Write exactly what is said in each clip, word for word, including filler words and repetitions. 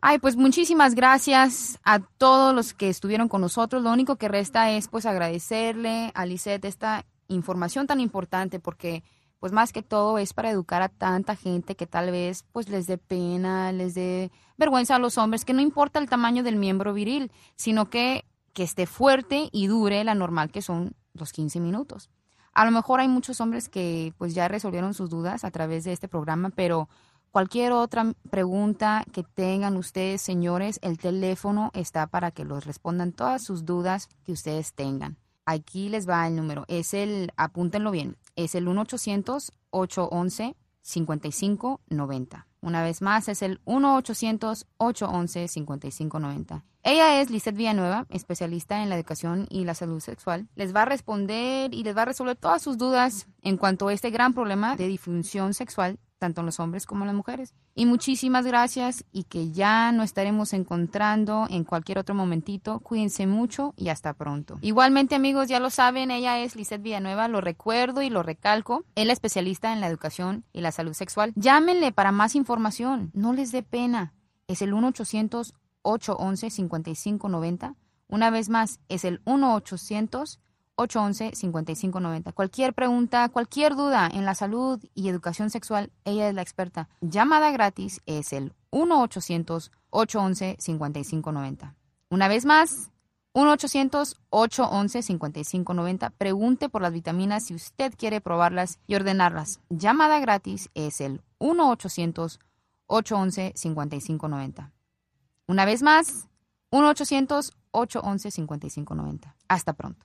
Ay, pues muchísimas gracias a todos los que estuvieron con nosotros. Lo único que resta es pues agradecerle a Lisette esta información tan importante, porque pues más que todo es para educar a tanta gente que tal vez pues les dé pena, les dé vergüenza a los hombres, que no importa el tamaño del miembro viril, sino que, que esté fuerte y dure la normal, que son los quince minutos. A lo mejor hay muchos hombres que pues ya resolvieron sus dudas a través de este programa, pero cualquier otra pregunta que tengan ustedes, señores, el teléfono está para que los respondan todas sus dudas que ustedes tengan. Aquí les va el número. Es el, apúntenlo bien, es el uno ochocientos, ocho once, cincuenta y cinco noventa. Una vez más, es el uno ochocientos, ocho once, cincuenta y cinco noventa. Ella es Lisette Villanueva, especialista en la educación y la salud sexual. Les va a responder y les va a resolver todas sus dudas en cuanto a este gran problema de disfunción sexual, tanto en los hombres como en las mujeres. Y muchísimas gracias, y que ya nos estaremos encontrando en cualquier otro momentito. Cuídense mucho y hasta pronto. Igualmente, amigos, ya lo saben, ella es Lisette Villanueva, lo recuerdo y lo recalco. Es la especialista en la educación y la salud sexual. Llámenle para más información, no les dé pena. Es el uno ochocientos, ocho once, cincuenta y cinco noventa. Una vez más, es el uno ochocientos, ocho once, cincuenta y cinco noventa. Cualquier pregunta, cualquier duda en la salud y educación sexual, ella es la experta. Llamada gratis es el uno ochocientos, ocho once, cincuenta y cinco noventa. Una vez más, uno ochocientos, ocho once, cincuenta y cinco noventa. Pregunte por las vitaminas si usted quiere probarlas y ordenarlas. Llamada gratis es el uno ochocientos, ocho once, cincuenta y cinco noventa. Una vez más, uno ochocientos, ocho once, cincuenta y cinco noventa. Hasta pronto.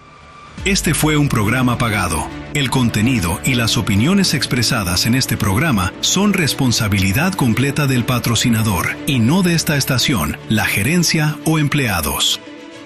Este fue un programa pagado. El contenido y las opiniones expresadas en este programa son responsabilidad completa del patrocinador y no de esta estación, la gerencia o empleados.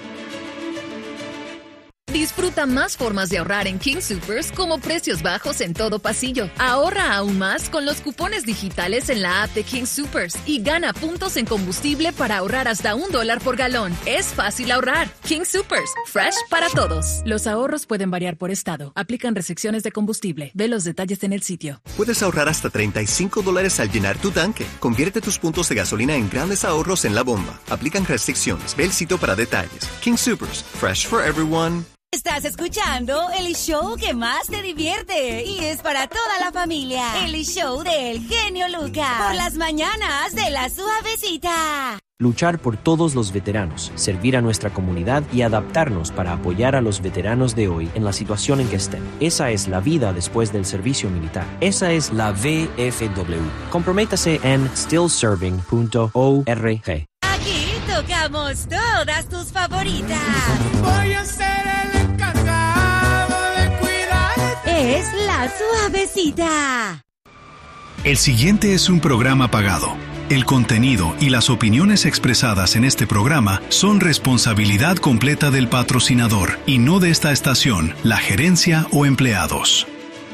Disfruta más formas de ahorrar en King Soopers, como precios bajos en todo pasillo. Ahorra aún más con los cupones digitales en la app de King Soopers y gana puntos en combustible para ahorrar hasta un dólar por galón. Es fácil ahorrar. King Soopers, fresh para todos. Los ahorros pueden variar por estado. Aplican restricciones de combustible. Ve los detalles en el sitio. Puedes ahorrar hasta treinta y cinco dólares al llenar tu tanque. Convierte tus puntos de gasolina en grandes ahorros en la bomba. Aplican restricciones. Ve el sitio para detalles. King Soopers, fresh for everyone. Estás escuchando el show que más te divierte y es para toda la familia. El show del genio Lucas. Por las mañanas de La Suavecita. Luchar por todos los veteranos, servir a nuestra comunidad y adaptarnos para apoyar a los veteranos de hoy en la situación en que estén. Esa es la vida después del servicio militar. Esa es la V F W. Comprométase en still serving punto org. Aquí tocamos todas tus favoritas. Voy a ser el encargado de cuidarte. Es La Suavecita. El siguiente es un programa pagado. El contenido y las opiniones expresadas en este programa son responsabilidad completa del patrocinador y no de esta estación, la gerencia o empleados.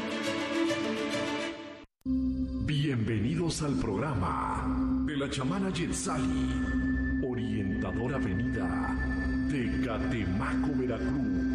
Bienvenidos al programa de la chamana Yetzali, orientadora venida de Catemaco, Veracruz.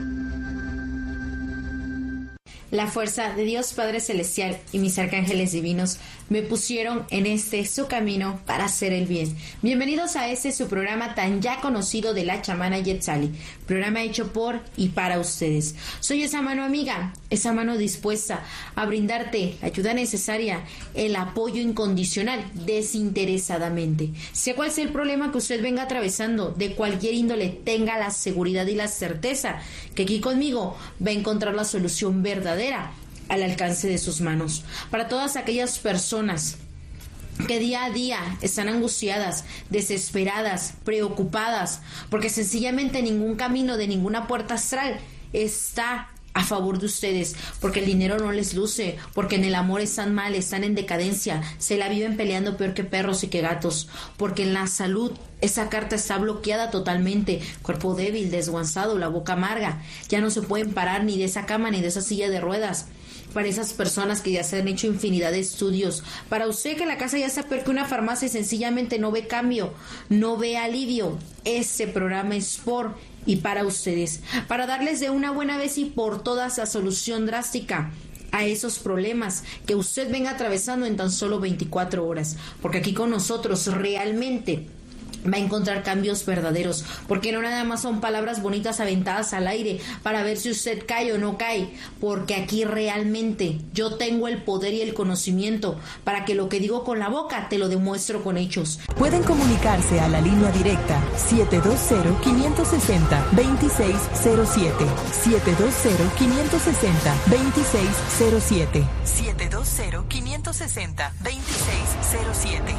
La fuerza de Dios Padre Celestial y mis arcángeles divinos me pusieron en este su camino para hacer el bien. Bienvenidos a este su programa tan ya conocido de la chamana Yetzali, programa hecho por y para ustedes. Soy esa mano amiga, esa mano dispuesta a brindarte la ayuda necesaria, el apoyo incondicional, desinteresadamente. Sea cual sea el problema que usted venga atravesando, de cualquier índole, tenga la seguridad y la certeza que aquí conmigo va a encontrar la solución verdadera al alcance de sus manos. Para todas aquellas personas que día a día están angustiadas, desesperadas, preocupadas, porque sencillamente ningún camino de ninguna puerta astral está a favor de ustedes, porque el dinero no les luce, porque en el amor están mal, están en decadencia, se la viven peleando peor que perros y que gatos, porque en la salud esa carta está bloqueada totalmente, cuerpo débil, desguanzado, la boca amarga, ya no se pueden parar ni de esa cama ni de esa silla de ruedas. Para esas personas que ya se han hecho infinidad de estudios, para usted que la casa ya está peor que una farmacia y sencillamente no ve cambio, no ve alivio, este programa es por y para ustedes, para darles de una buena vez y por todas la solución drástica a esos problemas que usted venga atravesando en tan solo veinticuatro horas, porque aquí con nosotros realmente va a encontrar cambios verdaderos, porque no nada más son palabras bonitas aventadas al aire para ver si usted cae o no cae, porque aquí realmente yo tengo el poder y el conocimiento para que lo que digo con la boca te lo demuestro con hechos. Pueden comunicarse a la línea directa siete dos cero, cinco seis cero, dos seis cero siete, siete dos cero, cinco seis cero, dos seis cero siete, siete dos cero, cinco seis cero, dos seis cero siete.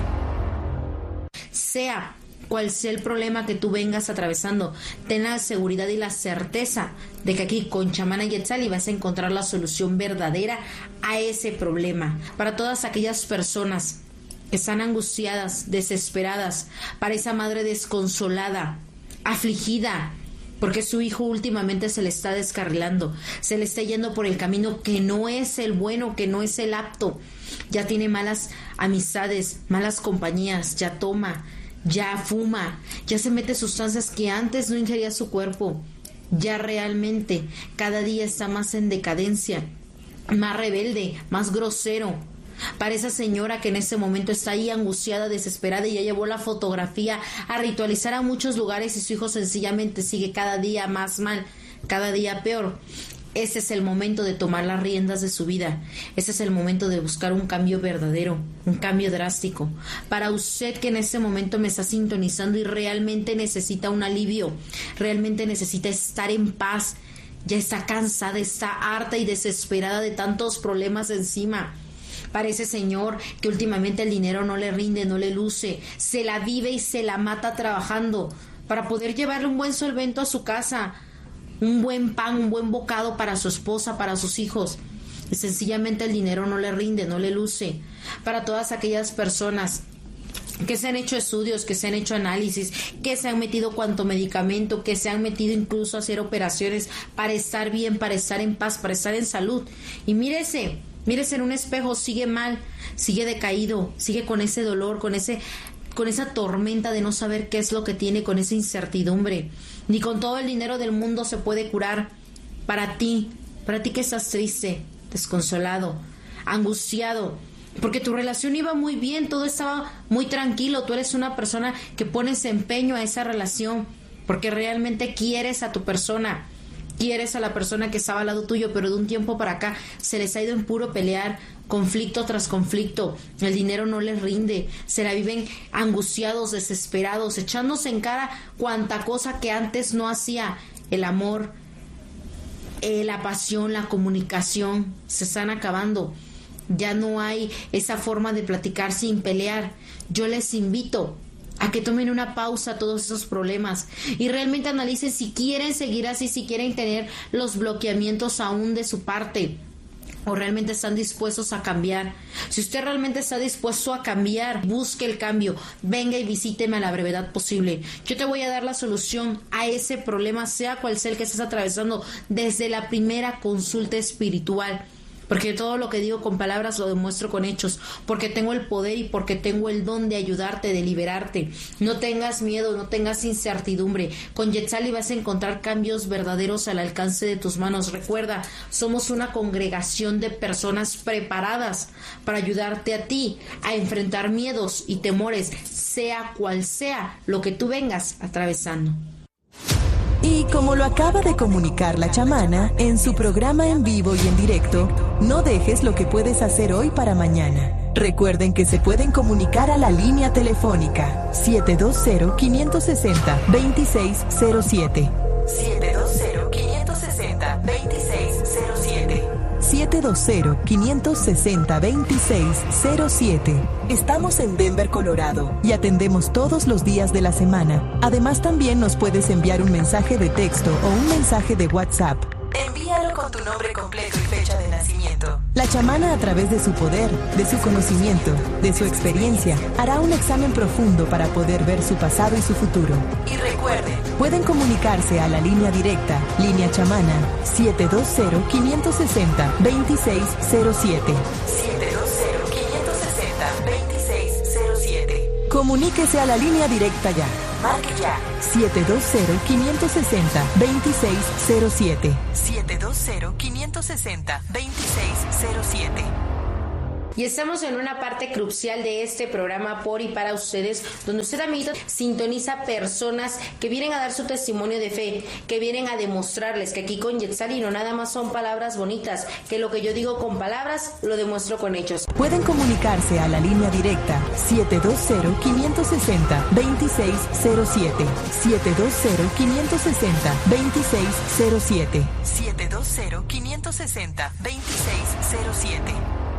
Sea cual sea el problema que tú vengas atravesando, ten la seguridad y la certeza de que aquí con Chamana Yetzali vas a encontrar la solución verdadera a ese problema. Para todas aquellas personas que están angustiadas, desesperadas, para esa madre desconsolada, afligida, porque su hijo últimamente se le está descarrilando, se le está yendo por el camino que no es el bueno, que no es el apto, ya tiene malas amistades, malas compañías, ya toma, ya fuma, ya se mete sustancias que antes no ingería su cuerpo, ya realmente cada día está más en decadencia, más rebelde, más grosero. Para esa señora que en este momento está ahí angustiada, desesperada y ya llevó la fotografía a ritualizar a muchos lugares y su hijo sencillamente sigue cada día más mal, cada día peor. Ese es el momento de tomar las riendas de su vida. Ese es el momento de buscar un cambio verdadero, un cambio drástico. Para usted que en este momento me está sintonizando y realmente necesita un alivio, realmente necesita estar en paz, ya está cansada, está harta y desesperada de tantos problemas encima. Para ese señor que últimamente el dinero no le rinde, no le luce, se la vive y se la mata trabajando para poder llevarle un buen solvento a su casa, un buen pan, un buen bocado para su esposa, para sus hijos. Y sencillamente el dinero no le rinde, no le luce. Para todas aquellas personas que se han hecho estudios, que se han hecho análisis, que se han metido cuanto medicamento, que se han metido incluso a hacer operaciones para estar bien, para estar en paz, para estar en salud. Y mírese, mírese en un espejo, sigue mal, sigue decaído, sigue con ese dolor, con ese... con esa tormenta de no saber qué es lo que tiene, con esa incertidumbre. Ni con todo el dinero del mundo se puede curar. Para ti, para ti que estás triste, desconsolado, angustiado, porque tu relación iba muy bien, todo estaba muy tranquilo, tú eres una persona que pones empeño a esa relación, porque realmente quieres a tu persona, quieres a la persona que estaba al lado tuyo, pero de un tiempo para acá se les ha ido en puro pelear, conflicto tras conflicto, el dinero no les rinde, se la viven angustiados, desesperados, echándose en cara cuanta cosa que antes no hacía. El amor, eh, la pasión, la comunicación se están acabando, ya no hay esa forma de platicar sin pelear. Yo les invito a que tomen una pausa a todos esos problemas y realmente analicen si quieren seguir así, si quieren tener los bloqueamientos aún de su parte o realmente están dispuestos a cambiar. Si usted realmente está dispuesto a cambiar, busque el cambio, venga y visíteme a la brevedad posible. Yo te voy a dar la solución a ese problema, sea cual sea el que estés atravesando, desde la primera consulta espiritual. Porque todo lo que digo con palabras lo demuestro con hechos, porque tengo el poder y porque tengo el don de ayudarte, de liberarte. No tengas miedo, no tengas incertidumbre. Con Yetzali vas a encontrar cambios verdaderos al alcance de tus manos. Recuerda, somos una congregación de personas preparadas para ayudarte a ti a enfrentar miedos y temores, sea cual sea lo que tú vengas atravesando. Y como lo acaba de comunicar la chamana en su programa en vivo y en directo, no dejes lo que puedes hacer hoy para mañana. Recuerden que se pueden comunicar a la línea telefónica siete dos cero, cinco seis cero, dos seis cero siete. siete dos cero, cinco seis cero, dos seis cero siete. siete dos cero, cinco seis cero, dos seis cero siete. Estamos en Denver, Colorado, y atendemos todos los días de la semana. Además, también nos puedes enviar un mensaje de texto o un mensaje de WhatsApp. Envíalo con tu nombre completo y fecha de nacimiento. La chamana, a través de su poder, de su conocimiento, de su experiencia, hará un examen profundo para poder ver su pasado y su futuro. Y recuerden, pueden comunicarse a la línea directa, línea chamana, siete dos cero, cinco seis cero, dos seis cero siete. siete dos cero, cinco seis cero, dos seis cero siete. Comuníquese a la línea directa ya. Marque ya. siete dos cero, cinco seis cero, dos seis cero siete. siete dos cero, cinco seis cero, dos seis cero siete. Y estamos en una parte crucial de este programa por y para ustedes, donde usted, amiguito, sintoniza personas que vienen a dar su testimonio de fe, que vienen a demostrarles que aquí con Yetzali no nada más son palabras bonitas, que lo que yo digo con palabras lo demuestro con hechos. Pueden comunicarse a la línea directa siete dos cero, cinco seis cero, dos seis cero siete. siete dos cero, cinco seis cero, dos seis cero siete. siete dos cero, cinco seis cero, dos seis cero siete.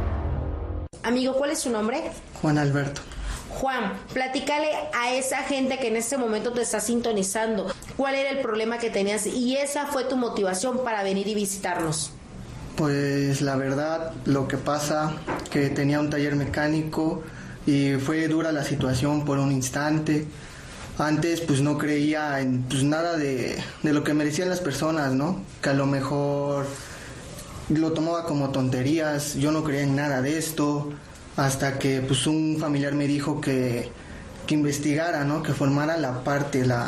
Amigo, ¿cuál es su nombre? Juan Alberto. Juan, platícale a esa gente que en este momento te está sintonizando cuál era el problema que tenías y esa fue tu motivación para venir y visitarnos. Pues la verdad, lo que pasa que tenía un taller mecánico y fue dura la situación por un instante. Antes pues no creía en pues, nada de, de lo que me decían las personas, ¿no? Que a lo mejor lo tomaba como tonterías, yo no creía en nada de esto, hasta que pues un familiar me dijo que, que investigara, ¿no? Que formara la parte la,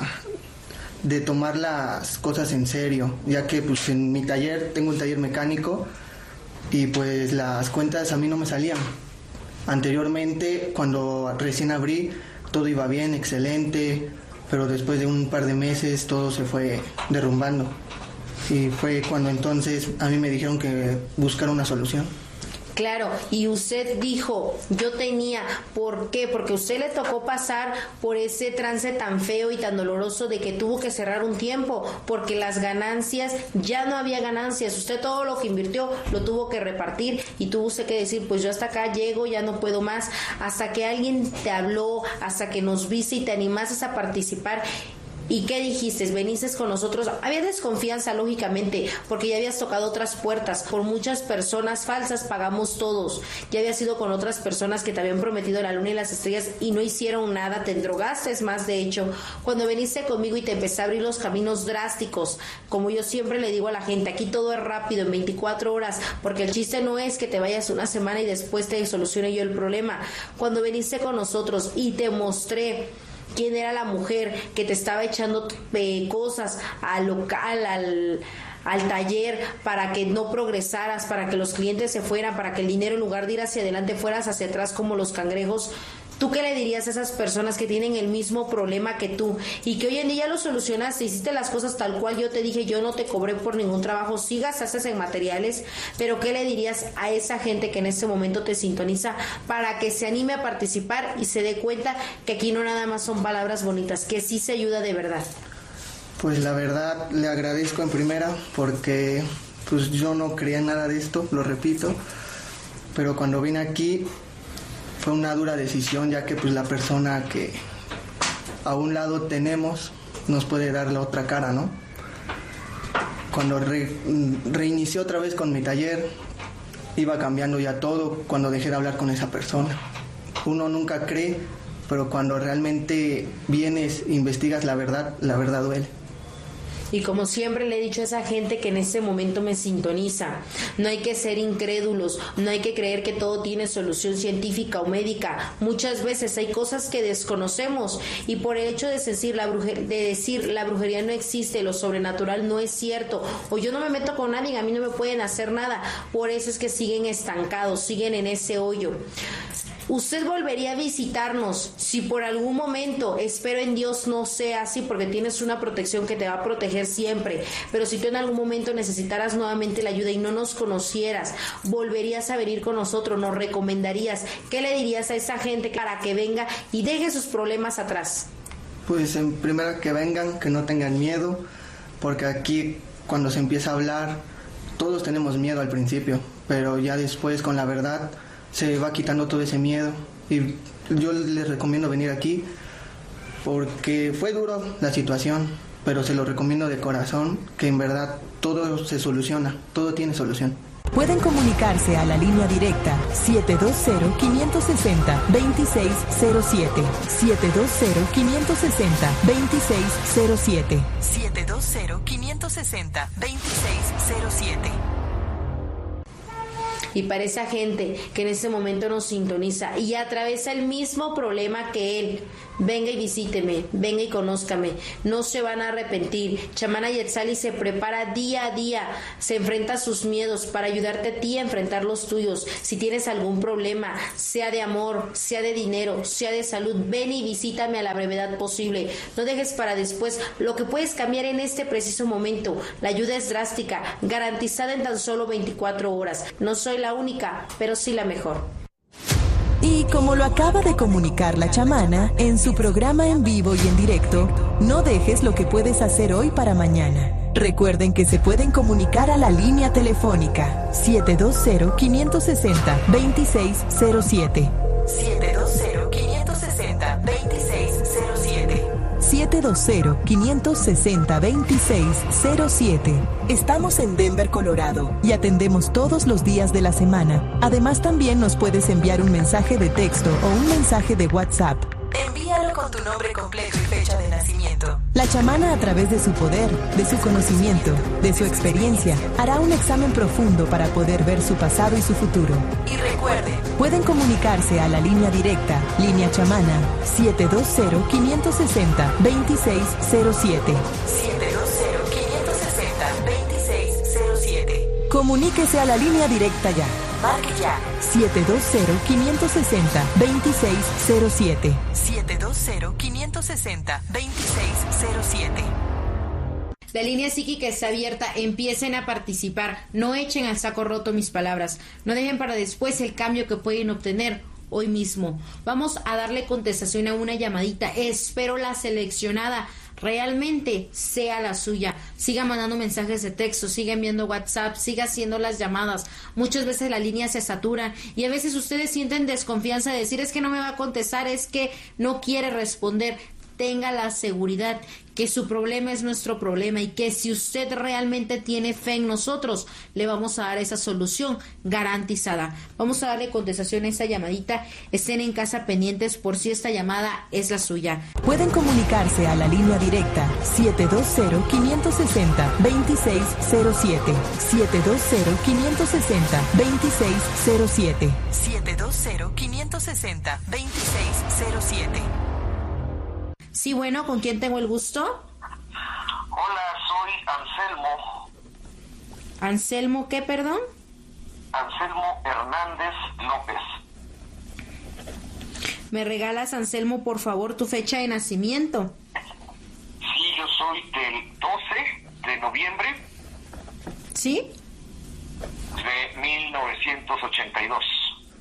de tomar las cosas en serio, ya que pues en mi taller, tengo un taller mecánico y pues las cuentas a mí no me salían. Anteriormente, cuando recién abrí, todo iba bien, excelente, pero después de un par de meses todo se fue derrumbando. Y fue cuando entonces a mí me dijeron que buscara una solución. Claro, y usted dijo, yo tenía, ¿por qué? Porque a usted le tocó pasar por ese trance tan feo y tan doloroso de que tuvo que cerrar un tiempo, porque las ganancias, ya no había ganancias, usted todo lo que invirtió lo tuvo que repartir y tuvo usted que decir, pues yo hasta acá llego, ya no puedo más, hasta que alguien te habló, hasta que nos viste y te animaste a participar. ¿Y qué dijiste? ¿Veniste con nosotros? Había desconfianza, lógicamente, porque ya habías tocado otras puertas. Por muchas personas falsas pagamos todos. Ya habías ido con otras personas que te habían prometido la luna y las estrellas y no hicieron nada. Te drogaste más, de hecho. Cuando viniste conmigo y te empecé a abrir los caminos drásticos, como yo siempre le digo a la gente, aquí todo es rápido, en veinticuatro horas, porque el chiste no es que te vayas una semana y después te solucione yo el problema. Cuando viniste con nosotros y te mostré quién era la mujer que te estaba echando eh, cosas al local, al, al taller, para que no progresaras, para que los clientes se fueran, para que el dinero en lugar de ir hacia adelante fueras hacia atrás como los cangrejos. ¿Tú qué le dirías a esas personas que tienen el mismo problema que tú y que hoy en día lo solucionaste, hiciste las cosas tal cual yo te dije, yo no te cobré por ningún trabajo, sí gastaste en materiales, pero qué le dirías a esa gente que en este momento te sintoniza para que se anime a participar y se dé cuenta que aquí no nada más son palabras bonitas, que sí se ayuda de verdad? Pues la verdad le agradezco en primera porque pues yo no creía en nada de esto, lo repito, pero cuando vine aquí fue una dura decisión, ya que pues la persona que a un lado tenemos nos puede dar la otra cara, ¿no? Cuando re, reinicié otra vez con mi taller, iba cambiando ya todo cuando dejé de hablar con esa persona. Uno nunca cree, pero cuando realmente vienes, investigas la verdad, la verdad duele. Y como siempre le he dicho a esa gente que en este momento me sintoniza, no hay que ser incrédulos, no hay que creer que todo tiene solución científica o médica. Muchas veces hay cosas que desconocemos y por el hecho de decir la brujería, de decir la brujería no existe, lo sobrenatural no es cierto, o yo no me meto con nadie, a mí no me pueden hacer nada, por eso es que siguen estancados, siguen en ese hoyo. Usted volvería a visitarnos si por algún momento, espero en Dios no sea así, porque tienes una protección que te va a proteger siempre, pero si tú en algún momento necesitaras nuevamente la ayuda y no nos conocieras, volverías a venir con nosotros, nos recomendarías, ¿qué le dirías a esa gente para que venga y deje sus problemas atrás? Pues en primera que vengan, que no tengan miedo, porque aquí cuando se empieza a hablar, todos tenemos miedo al principio, pero ya después con la verdad se va quitando todo ese miedo y yo les recomiendo venir aquí porque fue duro la situación, pero se lo recomiendo de corazón, que en verdad todo se soluciona, todo tiene solución. Pueden comunicarse a la línea directa siete dos cero, cinco seis cero, dos seis cero siete, siete dos cero, cinco seis cero, dos seis cero siete, siete dos cero, cinco seis cero, dos seis cero siete. Y para esa gente que en este momento nos sintoniza y atraviesa el mismo problema que él, venga y visíteme, venga y conózcame, no se van a arrepentir. Chamana Yetzali se prepara día a día, se enfrenta a sus miedos para ayudarte a ti a enfrentar los tuyos. Si tienes algún problema, sea de amor, sea de dinero, sea de salud, ven y visítame a la brevedad posible. No dejes para después lo que puedes cambiar en este preciso momento. La ayuda es drástica, garantizada en tan solo veinticuatro horas. No soy la única, pero sí la mejor. Y como lo acaba de comunicar la chamana en su programa en vivo y en directo, no dejes lo que puedes hacer hoy para mañana. Recuerden que se pueden comunicar a la línea telefónica siete dos cero, cinco seis cero, dos seis cero siete. siete dos cero, cinco seis cero, dos seis cero siete. siete dos cero, cinco seis cero, dos seis cero siete. Estamos en Denver, Colorado, y atendemos todos los días de la semana. Además, también nos puedes enviar un mensaje de texto o un mensaje de WhatsApp. Envíalo con tu nombre completo y fecha de nacimiento. La chamana, a través de su poder, de su conocimiento, de su experiencia, hará un examen profundo para poder ver su pasado y su futuro. Y recuerden, pueden comunicarse a la línea directa, línea chamana, siete dos cero, cinco seis cero, dos seis cero siete. siete dos cero, cinco seis cero, dos seis cero siete. Comuníquese a la línea directa ya. Marque ya. siete dos cero, cinco seis cero, dos seis cero siete. siete dos cero, cinco seis cero, dos seis cero siete. La línea psíquica está abierta, empiecen a participar, no echen al saco roto mis palabras, no dejen para después el cambio que pueden obtener hoy mismo. Vamos a darle contestación a una llamadita, espero la seleccionada realmente sea la suya. Siga mandando mensajes de texto, siga enviando WhatsApp, siga haciendo las llamadas. Muchas veces la línea se satura y a veces ustedes sienten desconfianza de decir es que no me va a contestar, es que no quiere responder. Tenga la seguridad que su problema es nuestro problema y que si usted realmente tiene fe en nosotros, le vamos a dar esa solución garantizada. Vamos a darle contestación a esta llamadita. Estén en casa pendientes por si esta llamada es la suya. Pueden comunicarse a la línea directa siete dos cero, cinco seis cero, dos seis cero siete. siete dos cero, cinco seis cero, dos seis cero siete. siete dos cero, cinco seis cero, dos seis cero siete. Sí, bueno, ¿con quién tengo el gusto? Hola, soy Anselmo. ¿Anselmo qué, perdón? Anselmo Hernández López. ¿Me regalas, Anselmo, por favor, tu fecha de nacimiento? Sí, yo soy del doce de noviembre. ¿Sí? De mil novecientos ochenta y dos.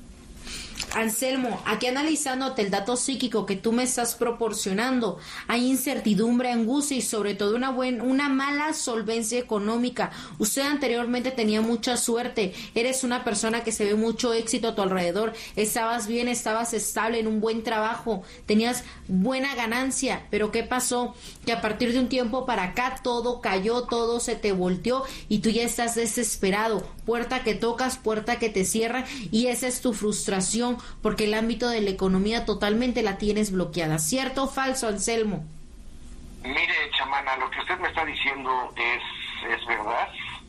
Anselmo, aquí analizándote el dato psíquico que tú me estás proporcionando, hay incertidumbre, angustia y sobre todo una buena, una mala solvencia económica. Usted anteriormente tenía mucha suerte, eres una persona que se ve mucho éxito a tu alrededor, estabas bien, estabas estable en un buen trabajo, tenías buena ganancia, pero ¿qué pasó? Que a partir de un tiempo para acá todo cayó, todo se te volteó y tú ya estás desesperado, puerta que tocas, puerta que te cierra y esa es tu frustración, porque el ámbito de la economía totalmente la tienes bloqueada. ¿Cierto o falso, Anselmo? Mire, chamana, lo que usted me está diciendo es, es verdad.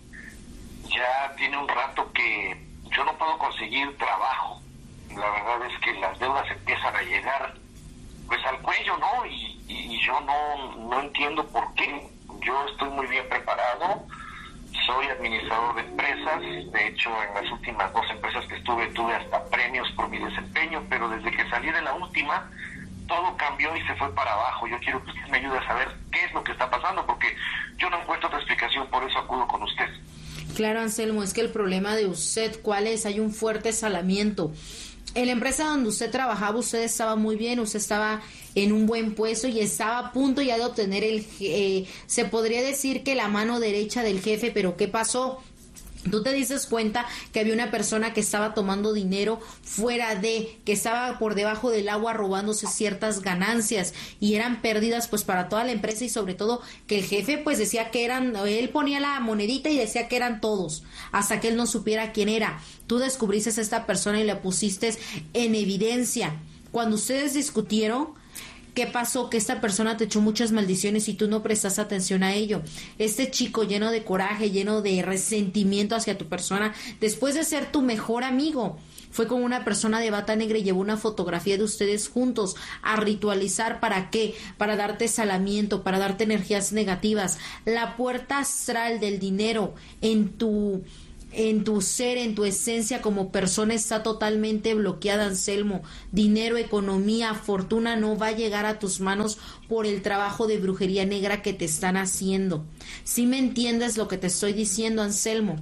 Ya tiene un rato que yo no puedo conseguir trabajo. La verdad es que las deudas empiezan a llegar pues al cuello, ¿no? Y, y, y yo no, no entiendo por qué. Yo estoy muy bien preparado. Soy administrador de empresas, de hecho en las últimas dos empresas que estuve tuve hasta premios por mi desempeño, pero desde que salí de la última todo cambió y se fue para abajo. Yo quiero que usted me ayude a saber qué es lo que está pasando porque yo no encuentro otra explicación, por eso acudo con usted. Claro, Anselmo, es que el problema de usted, ¿cuál es? Hay un fuerte salamiento. En la empresa donde usted trabajaba, usted estaba muy bien, usted estaba en un buen puesto y estaba a punto ya de obtener el, eh, se podría decir que la mano derecha del jefe, pero ¿qué pasó? Tú te dices cuenta que había una persona que estaba tomando dinero fuera de, que estaba por debajo del agua robándose ciertas ganancias y eran pérdidas pues para toda la empresa y sobre todo que el jefe pues decía que eran, él ponía la monedita y decía que eran todos, hasta que él no supiera quién era. Tú descubriste a esta persona y la pusiste en evidencia. Cuando ustedes discutieron, ¿Qué pasó? Que esta persona te echó muchas maldiciones y tú no prestas atención a ello. Este chico lleno de coraje, lleno de resentimiento hacia tu persona, después de ser tu mejor amigo, fue con una persona de bata negra y llevó una fotografía de ustedes juntos a ritualizar. ¿Para qué? Para darte salamiento, para darte energías negativas. La puerta astral del dinero en tu... en tu ser, en tu esencia como persona está totalmente bloqueada, Anselmo. Dinero, economía, fortuna no va a llegar a tus manos por el trabajo de brujería negra que te están haciendo. ¿Sí me entiendes lo que te estoy diciendo, Anselmo?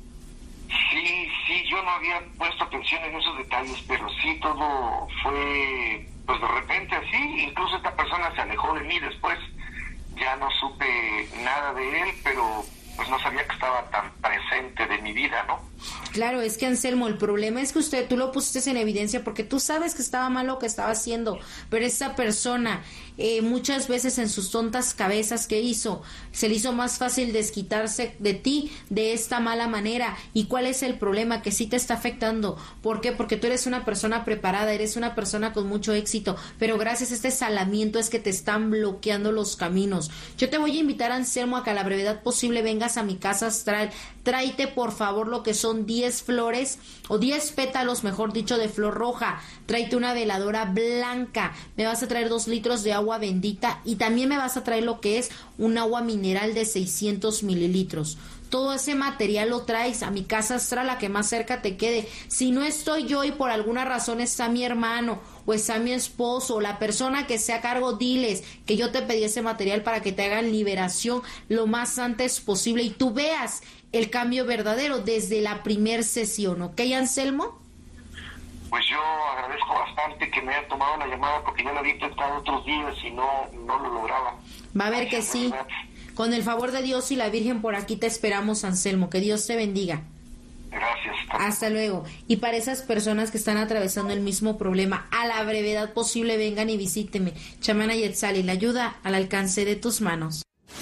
Sí, sí, yo no había puesto atención en esos detalles, pero sí todo fue, pues de repente así. Incluso esta persona se alejó de mí después. Ya no supe nada de él, pero pues no sabía que estaba tan presente de mi vida, ¿no? Claro, es que Anselmo, el problema es que usted, tú lo pusiste en evidencia porque tú sabes que estaba mal lo que estaba haciendo, pero esta persona eh, muchas veces en sus tontas cabezas que hizo, se le hizo más fácil desquitarse de ti de esta mala manera. ¿Y cuál es el problema? Que sí te está afectando. ¿Por qué? Porque tú eres una persona preparada, eres una persona con mucho éxito, pero gracias a este salamiento es que te están bloqueando los caminos. Yo te voy a invitar, Anselmo, a que a la brevedad posible vengas a mi casa astral. Tráete por favor lo que son diez flores o diez pétalos, mejor dicho, de flor roja. Tráete una veladora blanca. Me vas a traer dos litros de agua bendita y también me vas a traer lo que es un agua mineral de seiscientos mililitros. Todo ese material lo traes a mi casa astral, la que más cerca te quede. Si no estoy yo y por alguna razón está mi hermano o está mi esposo o la persona que sea a cargo, diles que yo te pedí ese material para que te hagan liberación lo más antes posible y tú veas el cambio verdadero desde la primer sesión, ¿ok, Anselmo? Pues yo agradezco bastante que me hayan tomado la llamada porque yo lo había intentado otros días y no, no lo lograba. Va a ver que sí. Con el favor de Dios y la Virgen por aquí te esperamos, Anselmo. Que Dios te bendiga. Gracias. Hasta luego. Y para esas personas que están atravesando el mismo problema, a la brevedad posible vengan y visíteme. Chamana Yetzali, la ayuda al alcance de tus manos.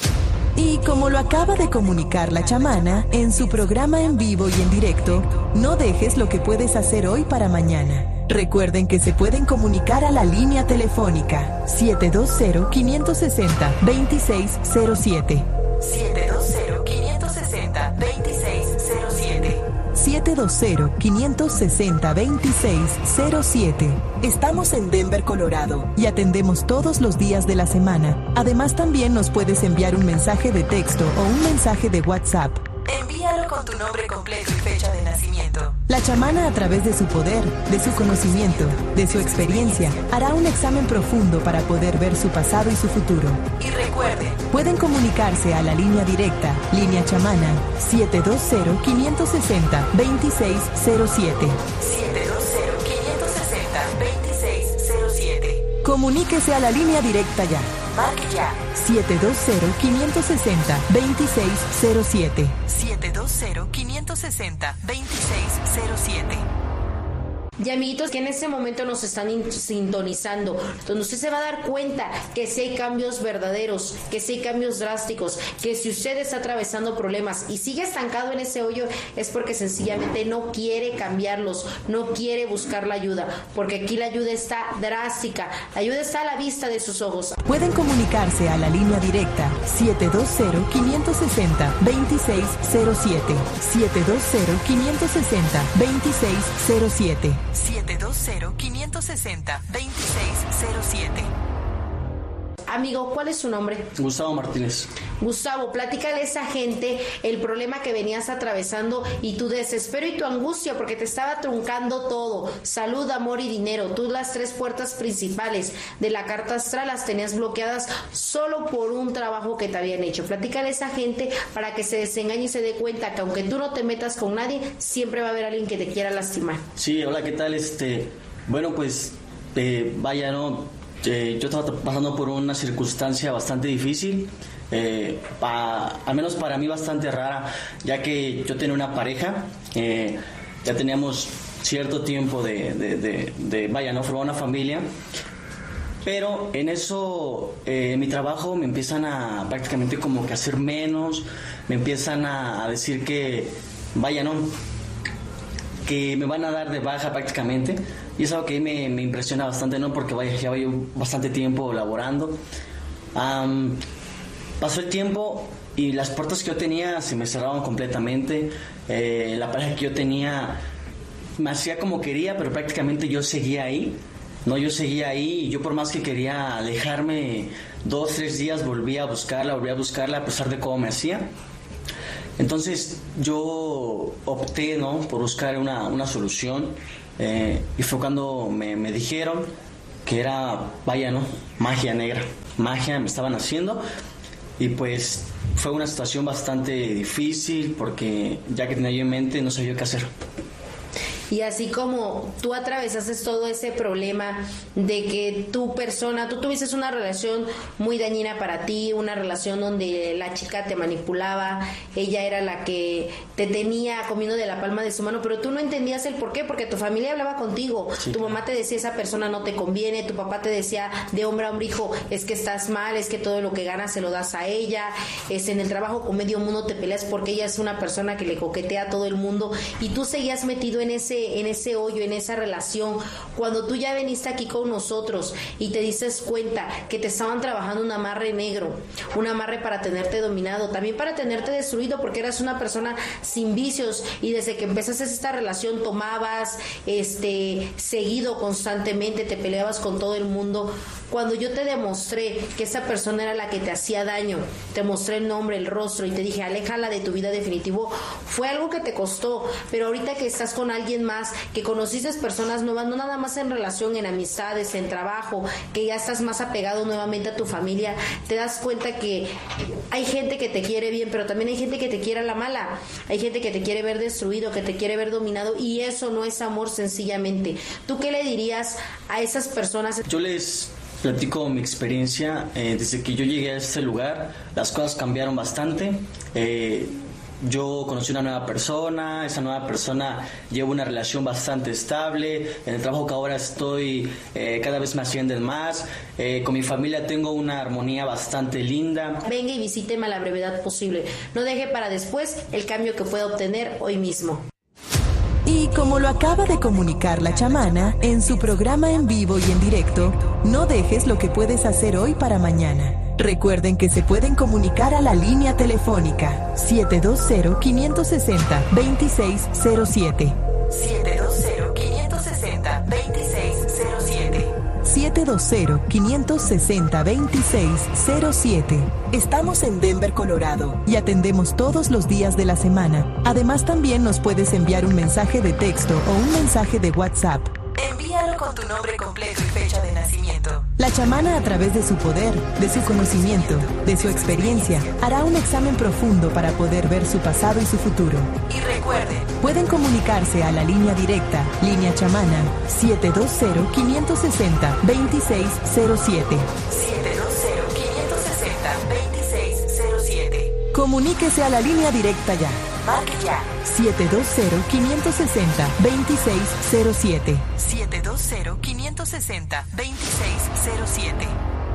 Y como lo acaba de comunicar la chamana en su programa en vivo y en directo, no dejes lo que puedes hacer hoy para mañana. Recuerden que se pueden comunicar a la línea telefónica siete dos cero, cinco seis cero, dos seis cero siete. siete dos cero, cinco seis cero, dos seis cero siete. siete dos cero, cinco seis cero, dos seis cero siete. Estamos en Denver, Colorado y atendemos todos los días de la semana. Además, también nos puedes enviar un mensaje de texto o un mensaje de WhatsApp. Envíalo con tu nombre completo y fecha de nacimiento. La chamana, a través de su poder, de su conocimiento, de su experiencia, hará un examen profundo para poder ver su pasado y su futuro. Y recuerde, pueden comunicarse a la línea directa, línea chamana, siete dos cero, cinco seis cero, dos seis cero siete. siete dos cero, cinco seis cero, dos seis cero siete. Comuníquese a la línea directa ya. Marque ya. siete dos cero, cinco seis cero, dos seis cero siete. siete dos cero, cinco seis cero, dos seis cero siete. Y amiguitos que en este momento nos están in- sintonizando, donde usted se va a dar cuenta que si hay cambios verdaderos, que si hay cambios drásticos, que si usted está atravesando problemas y sigue estancado en ese hoyo es porque sencillamente no quiere cambiarlos, no quiere buscar la ayuda, porque aquí la ayuda está drástica, la ayuda está a la vista de sus ojos. Pueden comunicarse a la línea directa siete dos cero, cinco seis cero, dos seis cero siete. siete dos cero, cinco seis cero, dos seis cero siete. siete dos cero, cinco seis cero, dos seis cero siete. Amigo, ¿cuál es su nombre? Gustavo Martínez. Gustavo, platícale a esa gente el problema que venías atravesando y tu desespero y tu angustia porque te estaba truncando todo. Salud, amor y dinero. Tú las tres puertas principales de la carta astral las tenías bloqueadas solo por un trabajo que te habían hecho. Platícale a esa gente para que se desengañe y se dé cuenta que aunque tú no te metas con nadie, siempre va a haber alguien que te quiera lastimar. Sí, hola, ¿qué tal? Este, bueno, pues, eh, vaya, no... Eh, yo estaba pasando por una circunstancia bastante difícil, eh, pa, al menos para mí bastante rara, ya que yo tenía una pareja, eh, ya teníamos cierto tiempo de, de, de, de vaya, no formar una familia, pero en eso, eh, en mi trabajo me empiezan a prácticamente como que hacer menos, me empiezan a, a decir que, vaya, no, que me van a dar de baja prácticamente, y es algo que me, me impresiona bastante, ¿no? Porque vaya, ya llevo bastante tiempo laborando. Um, pasó el tiempo y las puertas que yo tenía se me cerraban completamente. Eh, la pareja que yo tenía me hacía como quería, pero prácticamente yo seguía ahí. No, yo seguía ahí y yo por más que quería alejarme dos, tres días volvía a buscarla, volvía a buscarla a pesar de cómo me hacía. Entonces yo opté, ¿no?, por buscar una, una solución eh, y fue cuando me, me dijeron que era, vaya, ¿no?, magia negra, magia me estaban haciendo y pues fue una situación bastante difícil porque ya que tenía yo en mente no sabía qué hacer. Y así como tú atravesaste todo ese problema de que tu persona, tú tuviste una relación muy dañina para ti, una relación donde la chica te manipulaba, ella era la que te tenía comiendo de la palma de su mano, pero tú no entendías el por qué, porque tu familia hablaba contigo, sí, tu mamá te decía esa persona no te conviene, tu papá te decía de hombre a hombre, hijo, es que estás mal, es que todo lo que ganas se lo das a ella, es en el trabajo con medio mundo te peleas porque ella es una persona que le coquetea a todo el mundo y tú seguías metido en ese en ese hoyo, en esa relación. Cuando tú ya veniste aquí con nosotros y te diste cuenta que te estaban trabajando un amarre negro, un amarre para tenerte dominado, también para tenerte destruido porque eras una persona sin vicios y desde que empezaste esta relación tomabas este seguido, constantemente, te peleabas con todo el mundo. Cuando yo te demostré que esa persona era la que te hacía daño, te mostré el nombre, el rostro y te dije, aléjala de tu vida definitivo, fue algo que te costó, pero ahorita que estás con alguien más, que conociste personas nuevas, no nada más en relación, en amistades, en trabajo, que ya estás más apegado nuevamente a tu familia, te das cuenta que hay gente que te quiere bien, pero también hay gente que te quiere a la mala, hay gente que te quiere ver destruido, que te quiere ver dominado y eso no es amor sencillamente. ¿Tú qué le dirías a esas personas? Yo les platico mi experiencia. Eh, desde que yo llegué a este lugar, las cosas cambiaron bastante. Eh, yo conocí una nueva persona, esa nueva persona lleva una relación bastante estable, en el trabajo que ahora estoy eh, cada vez me ascienden más, eh, con mi familia tengo una armonía bastante linda. Venga y visíteme a la brevedad posible, no deje para después el cambio que pueda obtener hoy mismo. Y como lo acaba de comunicar la chamana en su programa en vivo y en directo, no dejes lo que puedes hacer hoy para mañana. Recuerden que se pueden comunicar a la línea telefónica siete dos cero, cinco seis cero, dos seis cero siete. siete dos cero, cinco seis cero, dos seis cero siete. siete dos cero, cinco seis cero, dos seis cero siete. Estamos en Denver, Colorado y atendemos todos los días de la semana. Además, también nos puedes enviar un mensaje de texto o un mensaje de WhatsApp. Envíalo con tu nombre completo y fecha de nacimiento. La chamana, a través de su poder, de su conocimiento, de su experiencia, hará un examen profundo para poder ver su pasado y su futuro. Y recuerden, pueden comunicarse a la línea directa, línea chamana, siete dos cero, cinco seis cero, dos seis cero siete. siete dos cero, cinco seis cero, dos seis cero siete. Comuníquese a la línea directa ya. Marque ya. siete dos cero, cinco seis cero, dos seis cero siete. siete dos cero, cinco seis cero, dos seis cero siete.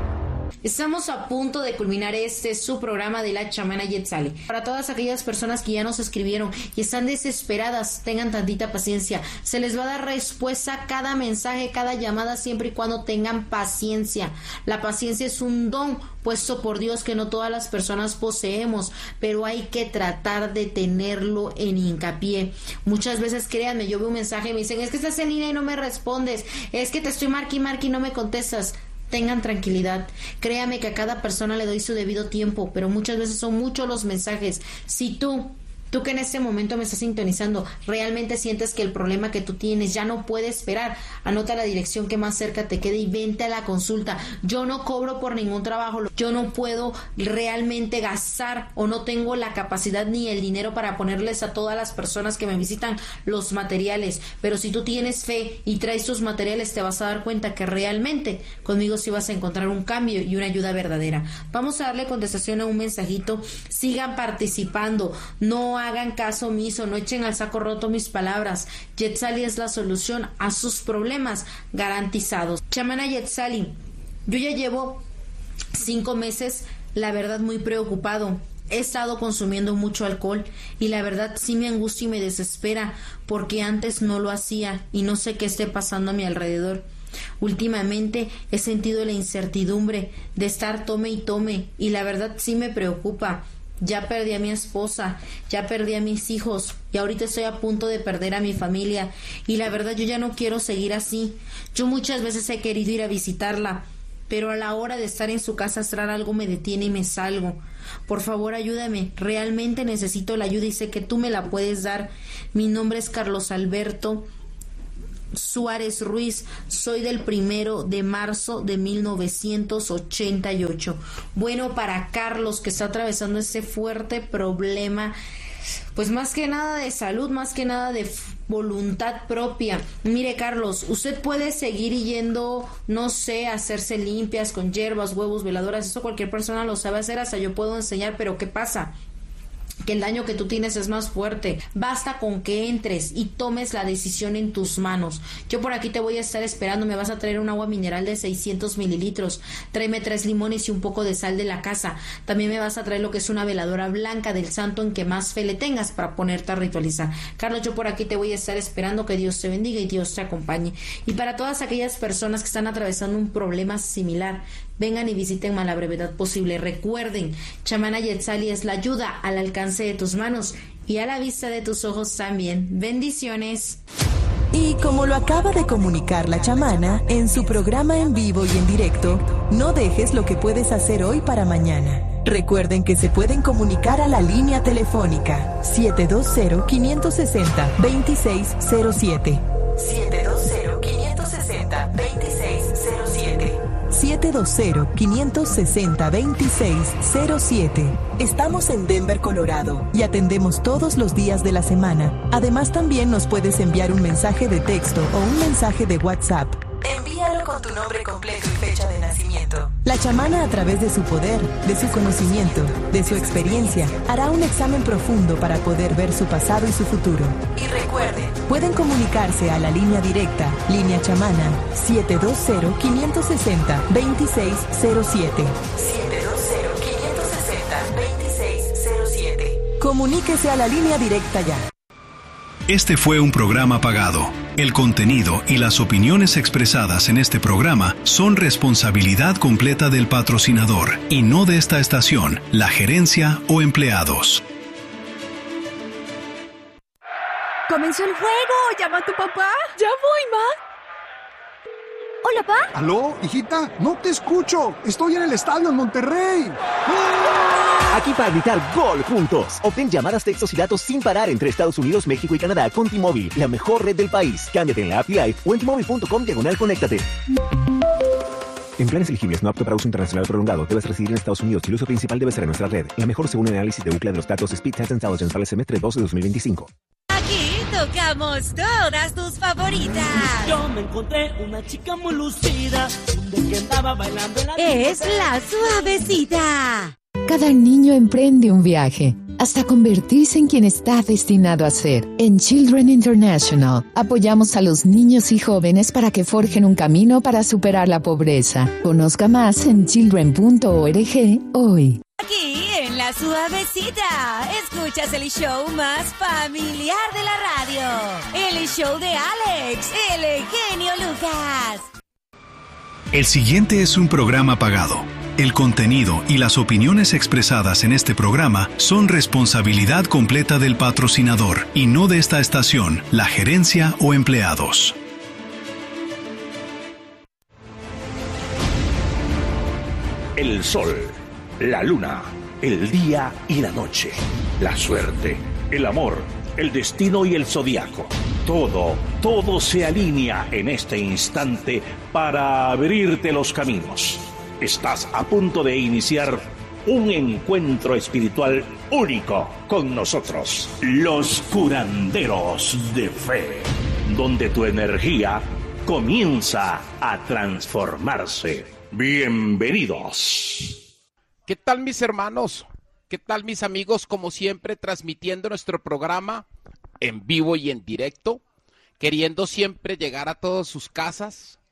Estamos a punto de culminar este su programa de la chamana Yetzali. Para todas aquellas personas que ya nos escribieron y están desesperadas, tengan tantita paciencia. Se les va a dar respuesta a cada mensaje, cada llamada, siempre y cuando tengan paciencia. La paciencia es un don puesto por Dios que no todas las personas poseemos, pero hay que tratar de tenerlo en hincapié. Muchas veces, créanme, yo veo un mensaje y me dicen, es que estás en línea y no me respondes, es que te estoy marque y marque y no me contestas. Tengan tranquilidad, créame que a cada persona le doy su debido tiempo, pero muchas veces son muchos los mensajes. Si tú Tú que en este momento me estás sintonizando, realmente sientes que el problema que tú tienes ya no puede esperar, anota la dirección que más cerca te quede y vente a la consulta. Yo no cobro por ningún trabajo, yo no puedo realmente gastar o no tengo la capacidad ni el dinero para ponerles a todas las personas que me visitan los materiales, pero si tú tienes fe y traes tus materiales te vas a dar cuenta que realmente conmigo sí vas a encontrar un cambio y una ayuda verdadera. Vamos a darle contestación a un mensajito, sigan participando, no hagan caso omiso, no echen al saco roto mis palabras. Yetzali es la solución a sus problemas garantizados. Chamana Yetzali, yo ya llevo cinco meses, la verdad, muy preocupado. he estado consumiendo mucho alcohol y la verdad sí me angustia y me desespera porque antes no lo hacía y no sé qué esté pasando a mi alrededor. Últimamente he sentido la incertidumbre de estar tome y tome y la verdad sí me preocupa. Ya perdí a mi esposa, ya perdí a mis hijos y ahorita estoy a punto de perder a mi familia y la verdad yo ya no quiero seguir así. Yo muchas veces he querido ir a visitarla, pero a la hora de estar en su casa astral algo me detiene y me salgo. Por favor, ayúdame, realmente necesito la ayuda y sé que tú me la puedes dar. Mi nombre es Carlos Alberto Suárez Ruiz, soy del primero de marzo de mil novecientos ochenta y ocho. Bueno, para Carlos, que está atravesando ese fuerte problema, pues más que nada de salud, más que nada de voluntad propia. Mire, Carlos, usted puede seguir yendo, no sé, a hacerse limpias con hierbas, huevos, veladoras, eso cualquier persona lo sabe hacer, hasta yo puedo enseñar, pero ¿qué pasa? Que el daño que tú tienes es más fuerte. Basta con que entres y tomes la decisión en tus manos. Yo por aquí te voy a estar esperando. Me vas a traer un agua mineral de seiscientos mililitros. Tráeme tres limones y un poco de sal de la casa. También me vas a traer lo que es una veladora blanca del santo en que más fe le tengas para ponerte a ritualizar. Carlos, yo por aquí te voy a estar esperando. Que Dios te bendiga y Dios te acompañe. Y para todas aquellas personas que están atravesando un problema similar, vengan y visiten a la brevedad posible. Recuerden, Chamana Yetzali es la ayuda al alcance de tus manos y a la vista de tus ojos también. Bendiciones. Y como lo acaba de comunicar la chamana en su programa en vivo y en directo, no dejes lo que puedes hacer hoy para mañana. Recuerden que se pueden comunicar a la línea telefónica siete dos cero, cinco seis cero, dos seis cero siete. siete dos cero, cinco seis cero, dos seis cero siete. siete dos cero, cinco seis cero, dos seis cero siete. Estamos en Denver, Colorado y atendemos todos los días de la semana. Además, también nos puedes enviar un mensaje de texto o un mensaje de WhatsApp. Envíalo con tu nombre completo y fecha de nacimiento. La chamana, a través de su poder, de su conocimiento, de su experiencia, hará un examen profundo para poder ver su pasado y su futuro. Y recuerden, pueden comunicarse a la línea directa, línea chamana, siete dos cero, cinco seis cero, dos seis cero siete. siete dos cero, cinco seis cero, dos seis cero siete. Comuníquese a la línea directa ya. Este fue un programa pagado. El contenido y las opiniones expresadas en este programa son responsabilidad completa del patrocinador y no de esta estación, la gerencia o empleados. ¡Comenzó el juego! ¡Llama a tu papá! ¡Ya voy, ma! Hola, pa. ¿Aló, hijita? No te escucho. Estoy en el estadio en Monterrey. Aquí para gritar gol juntos. Obtén llamadas, textos y datos sin parar entre Estados Unidos, México y Canadá con T-Mobile, la mejor red del país. Cámbiate en la app Live o en T-Mobile punto com diagonal conéctate. En planes elegibles no apto para uso internacional prolongado, debes residir en Estados Unidos y el uso principal debe ser en nuestra red. La mejor según el análisis de Ookla de los datos Speed Test Intelligence para el semestre doce de dos mil veinticinco. Aquí tocamos todas tus favoritas. Yo me encontré una chica muy lucida, que andaba bailando en la Es la suavecita. Cada niño emprende un viaje hasta convertirse en quien está destinado a ser. En Children International apoyamos a los niños y jóvenes para que forjen un camino para superar la pobreza. Conozca más en children punto org hoy. Aquí en La Suavecita, escuchas el show más familiar de la radio. El show de Alex, el genio Lucas. El siguiente es un programa pagado. El contenido y las opiniones expresadas en este programa son responsabilidad completa del patrocinador y no de esta estación, la gerencia o empleados. El sol, la luna, el día y la noche, la suerte, el amor, el destino y el zodiaco. Todo, todo se alinea en este instante para abrirte los caminos. Estás a punto de iniciar un encuentro espiritual único con nosotros, los curanderos de fe, donde tu energía comienza a transformarse. Bienvenidos. ¿Qué tal, mis hermanos? ¿Qué tal, mis amigos? Como siempre, transmitiendo nuestro programa en vivo y en directo, queriendo siempre llegar a todas sus casas,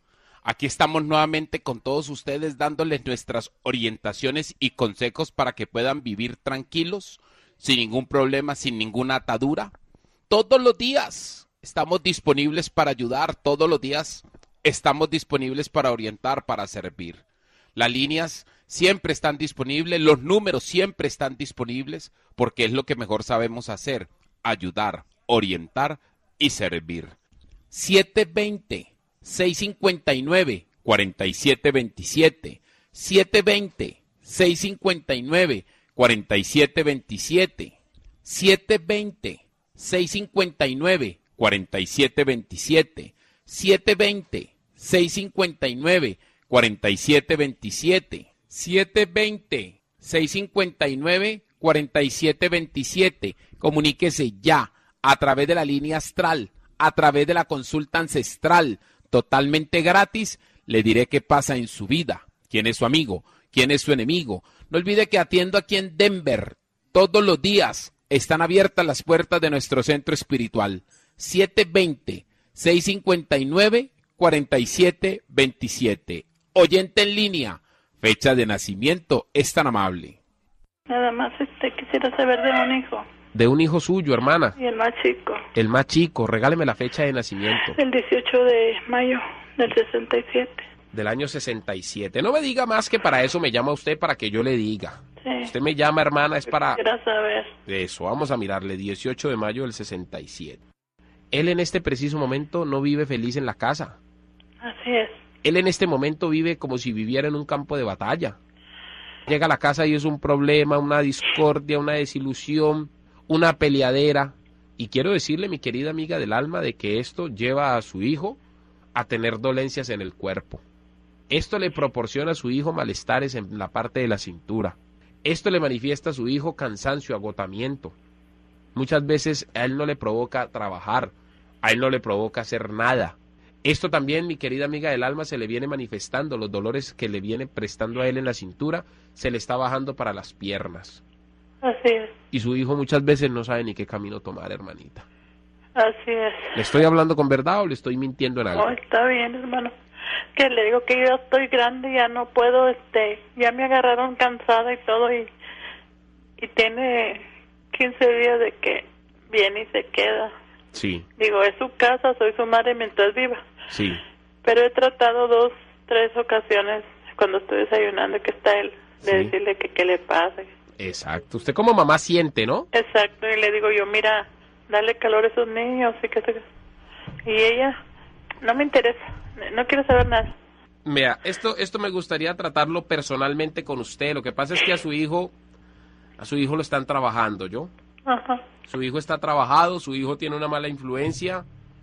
Aquí estamos nuevamente con todos ustedes dándoles nuestras orientaciones y consejos para que puedan vivir tranquilos, sin ningún problema, sin ninguna atadura. Todos los días estamos disponibles para ayudar, todos los días estamos disponibles para orientar, para servir. Las líneas siempre están disponibles, los números siempre están disponibles, porque es lo que mejor sabemos hacer, ayudar, orientar y servir. siete dos cero, seis cinco nueve, cuatro siete dos siete, siete dos cero, seis cinco nueve, cuatro siete dos siete, siete dos cero, seis cinco nueve, cuatro siete dos siete, siete dos cero, seis cinco nueve, cuatro siete dos siete, siete dos cero, seis cinco nueve, cuatro siete dos siete. Comuníquese ya a través de la línea astral, a través de la consulta ancestral, totalmente gratis. Le diré qué pasa en su vida, quién es su amigo, quién es su enemigo. No olvide que atiendo aquí en Denver. Todos los días están abiertas las puertas de nuestro centro espiritual. siete dos cero, seis cinco nueve, cuatro siete dos siete. Oyente en línea, fecha de nacimiento, es tan amable. Nada más este quisiera saber de un hijo. De un hijo suyo, hermana. Y el más chico. El más chico, regáleme la fecha de nacimiento. El dieciocho de mayo del sesenta y siete. Del año sesenta y siete. No me diga más, que para eso me llama usted, para que yo le diga. Sí. Usted me llama, hermana, es para... Quisiera saber. Eso, vamos a mirarle, dieciocho de mayo del sesenta y siete. Él en este preciso momento no vive feliz en la casa. Así es. Él en este momento vive como si viviera en un campo de batalla. Llega a la casa y es un problema, una discordia, una desilusión, una peleadera. Y quiero decirle, mi querida amiga del alma, de que esto lleva a su hijo a tener dolencias en el cuerpo. Esto le proporciona a su hijo malestares en la parte de la cintura. Esto le manifiesta a su hijo cansancio, agotamiento. Muchas veces a él no le provoca trabajar, a él no le provoca hacer nada. Esto también, mi querida amiga del alma, se le viene manifestando, los dolores que le vienen prestando a él en la cintura, se le está bajando para las piernas. Así es. Y su hijo muchas veces no sabe ni qué camino tomar, hermanita. Así es. ¿Le estoy hablando con verdad o le estoy mintiendo en algo? No, está bien, hermano. Que le digo que yo ya estoy grande, ya no puedo, este, ya me agarraron cansada y todo, y, y tiene quince días de que viene y se queda. Sí. Digo, es su casa, soy su madre mientras viva. Sí. Pero he tratado dos, tres ocasiones cuando estoy desayunando que está él, de Sí. decirle que qué le pasa. Exacto. Usted como mamá siente, ¿no? Exacto, y le digo yo, mira, dale calor a esos niños y que se... Y ella, no me interesa, no quiere saber nada. Mira, esto, esto me gustaría tratarlo personalmente con usted. Lo que pasa es que a su hijo, a su hijo lo están trabajando, ¿yo? Ajá. Su hijo está trabajado, su hijo tiene una mala influencia,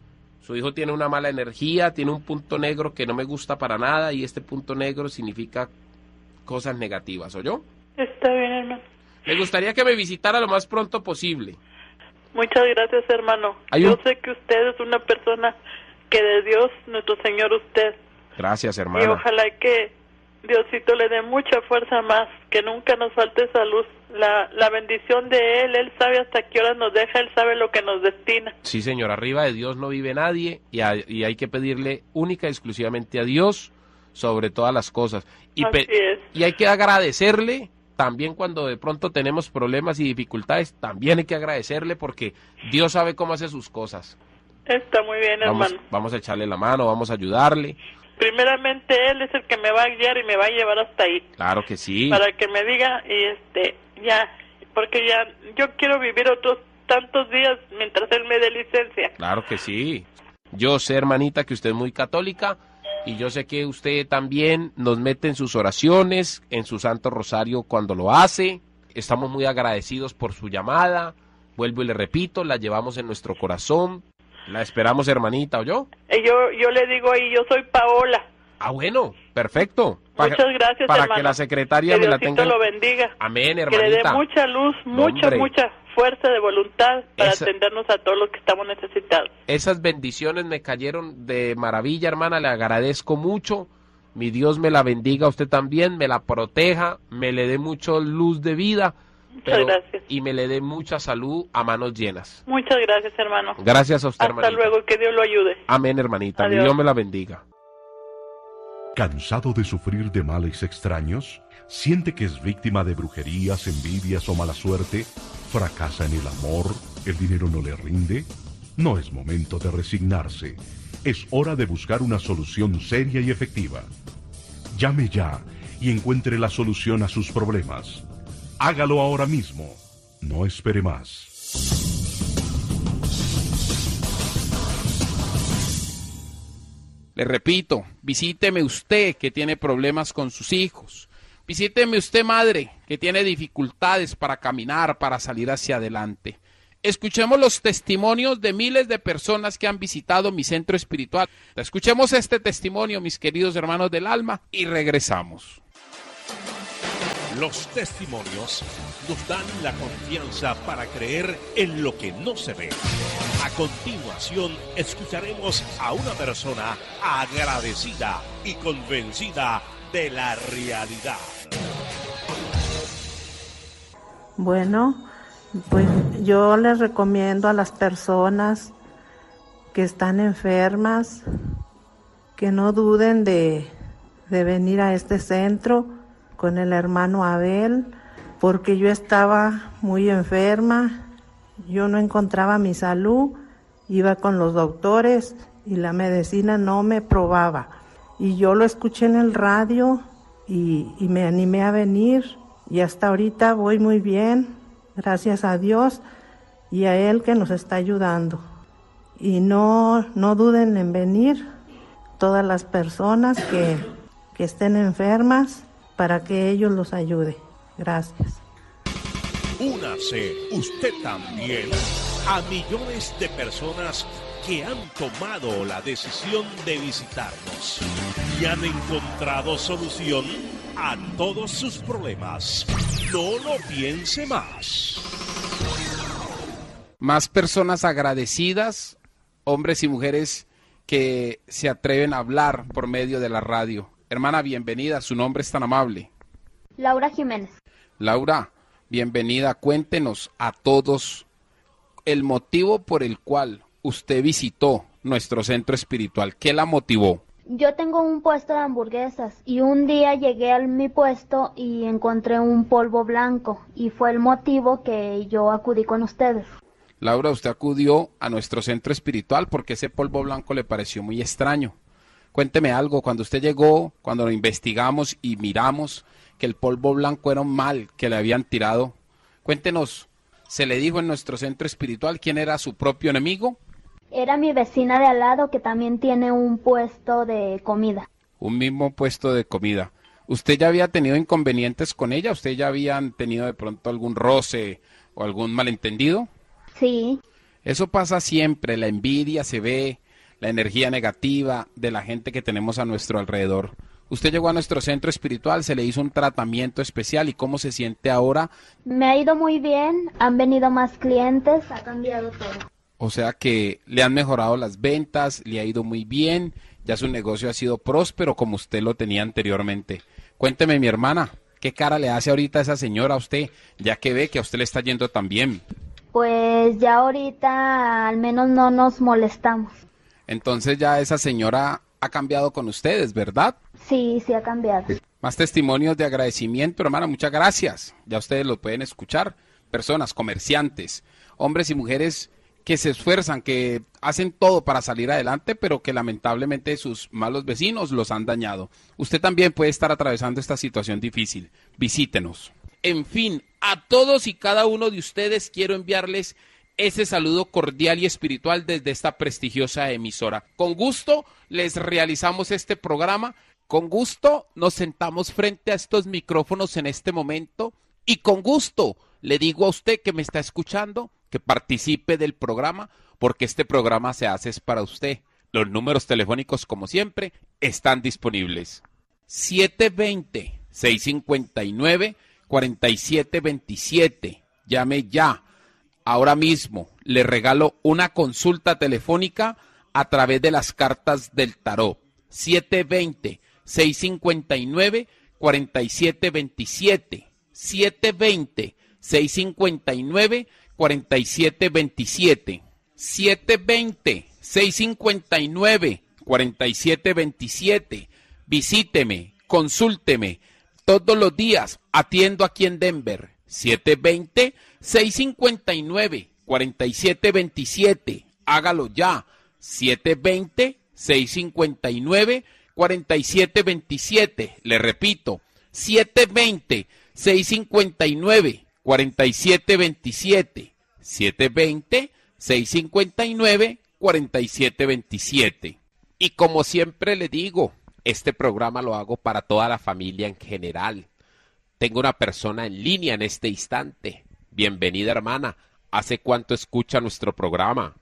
su hijo tiene una mala energía, tiene un punto negro que no me gusta para nada, y este punto negro significa cosas negativas, ¿oyó? Está bien, hermano. Me gustaría que me visitara lo más pronto posible. Muchas gracias, hermano. Hay Yo un- sé que usted es una persona que de Dios, nuestro Señor, usted. Gracias, Y hermana. ojalá que Diosito le dé mucha fuerza más, que nunca nos falte salud. La, la bendición de Él, Él sabe hasta qué hora nos deja, Él sabe lo que nos destina. Sí, señor, arriba de Dios no vive nadie, y, hay- y hay que pedirle única y exclusivamente a Dios sobre todas las cosas. Y, pe- Así es. y hay que agradecerle también cuando de pronto tenemos problemas y dificultades, también hay que agradecerle, porque Dios sabe cómo hace sus cosas. Está muy bien, Vamos, hermano. vamos a echarle la mano, vamos a ayudarle. Primeramente Él es el que me va a guiar y me va a llevar hasta ahí. Claro que sí. Para que me diga, y este, ya, porque ya, yo quiero vivir otros tantos días mientras Él me dé licencia. Claro que sí. Yo sé, hermanita, que usted es muy católica, y yo sé que usted también nos mete en sus oraciones, en su Santo Rosario cuando lo hace. Estamos muy agradecidos por su llamada. Vuelvo y le repito, la llevamos en nuestro corazón. La esperamos, hermanita, ¿oyó? Y yo, yo le digo ahí, yo soy Paola. Ah, bueno, perfecto. Pa- Muchas gracias, Para hermano. que la secretaria Que me la Diosito tenga. lo bendiga. Amén, Que le dé hermanita. mucha luz, mucha, hombre. mucha fuerza de voluntad para Esa- atendernos a todos los que estamos necesitados. Esas bendiciones me cayeron de maravilla, hermana, le agradezco mucho. Mi Dios me la bendiga a usted también, me la proteja, me le dé mucha luz de vida. Muchas gracias. Y me le dé mucha salud a manos llenas. Muchas gracias, hermano. Gracias a usted, Hasta hermanita. luego, que Dios lo ayude. Amén, hermanita. Mi Adiós. Dios me la bendiga. ¿Cansado de sufrir de males extraños? ¿Siente que es víctima de brujerías, envidias o mala suerte? ¿Fracasa en el amor? ¿El dinero no le rinde? No es momento de resignarse. Es hora de buscar una solución seria y efectiva. Llame ya y encuentre la solución a sus problemas. Hágalo ahora mismo. No espere más. Le repito, visíteme usted que tiene problemas con sus hijos. Visíteme usted, madre, que tiene dificultades para caminar, para salir hacia adelante. Escuchemos los testimonios de miles de personas que han visitado mi centro espiritual. Escuchemos este testimonio, mis queridos hermanos del alma, y regresamos. Los testimonios nos dan la confianza para creer en lo que no se ve. A continuación, escucharemos a una persona agradecida y convencida de la realidad. Bueno, pues yo les recomiendo a las personas que están enfermas que no duden de, de venir a este centro con el hermano Abel, porque yo estaba muy enferma, yo no encontraba mi salud, iba con los doctores y la medicina no me probaba. Y yo lo escuché en el radio y, y me animé a venir y hasta ahorita voy muy bien, gracias a Dios y a Él que nos está ayudando. Y no, no duden en venir todas las personas que, que estén enfermas, para que ellos los ayude. Gracias. Únase usted también a millones de personas que han tomado la decisión de visitarnos y han encontrado solución a todos sus problemas. No lo piense más. Más personas agradecidas, hombres y mujeres que se atreven a hablar por medio de la radio. Hermana, bienvenida, su nombre es tan amable. Laura Jiménez. Laura, bienvenida, cuéntenos a todos el motivo por el cual usted visitó nuestro centro espiritual. ¿Qué la motivó? Yo tengo un puesto de hamburguesas y un día llegué a mi puesto y encontré un polvo blanco y fue el motivo que yo acudí con ustedes. Laura, usted acudió a nuestro centro espiritual porque ese polvo blanco le pareció muy extraño. Cuénteme algo, cuando usted llegó, cuando lo investigamos y miramos que el polvo blanco era un mal que le habían tirado, cuéntenos, ¿se le dijo en nuestro centro espiritual quién era su propio enemigo? Era mi vecina de al lado que también tiene un puesto de comida. Un mismo puesto de comida. ¿Usted ya había tenido inconvenientes con ella? ¿Usted ya habían tenido de pronto algún roce o algún malentendido? Sí. Eso pasa siempre, la envidia se ve, la energía negativa de la gente que tenemos a nuestro alrededor. Usted llegó a nuestro centro espiritual, se le hizo un tratamiento especial. ¿Y cómo se siente ahora? Me ha ido muy bien, han venido más clientes, ha cambiado todo. O sea que le han mejorado las ventas, le ha ido muy bien, ya su negocio ha sido próspero como usted lo tenía anteriormente. Cuénteme, mi hermana, ¿qué cara le hace ahorita esa señora a usted, ya que ve que a usted le está yendo tan bien? Pues ya ahorita al menos no nos molestamos. Entonces ya esa señora ha cambiado con ustedes, ¿verdad? Sí, sí ha cambiado. Más testimonios de agradecimiento, hermana, muchas gracias. Ya ustedes lo pueden escuchar. Personas, comerciantes, hombres y mujeres que se esfuerzan, que hacen todo para salir adelante, pero que lamentablemente sus malos vecinos los han dañado. Usted también puede estar atravesando esta situación difícil. Visítenos. En fin, a todos y cada uno de ustedes quiero enviarles ese saludo cordial y espiritual desde esta prestigiosa emisora. Con gusto les realizamos este programa, con gusto nos sentamos frente a estos micrófonos en este momento y con gusto le digo a usted que me está escuchando que participe del programa porque este programa se hace es para usted. Los números telefónicos, como siempre, están disponibles. siete dos cero, seis cinco nueve, cuatro siete dos siete. Llame ya. Ahora mismo le regalo una consulta telefónica a través de las cartas del tarot. siete dos cero, seis cinco nueve, cuatro siete dos siete. siete dos cero, seis cinco nueve, cuatro siete dos siete. siete dos cero, seis cinco nueve, cuatro siete dos siete. Visíteme, consúlteme. Todos los días atiendo aquí en Denver. siete dos cero, seis cinco nueve, cuatro siete dos siete. Hágalo ya. siete dos cero, seis cinco nueve, cuatro siete dos siete. Le repito, siete dos cero, seis cinco nueve, cuatro siete dos siete. siete dos cero, seis cinco nueve, cuatro siete dos siete. Y como siempre le digo, este programa lo hago para toda la familia en general. Tengo una persona en línea en este instante. Bienvenida, hermana. ¿Hace cuánto escucha nuestro programa?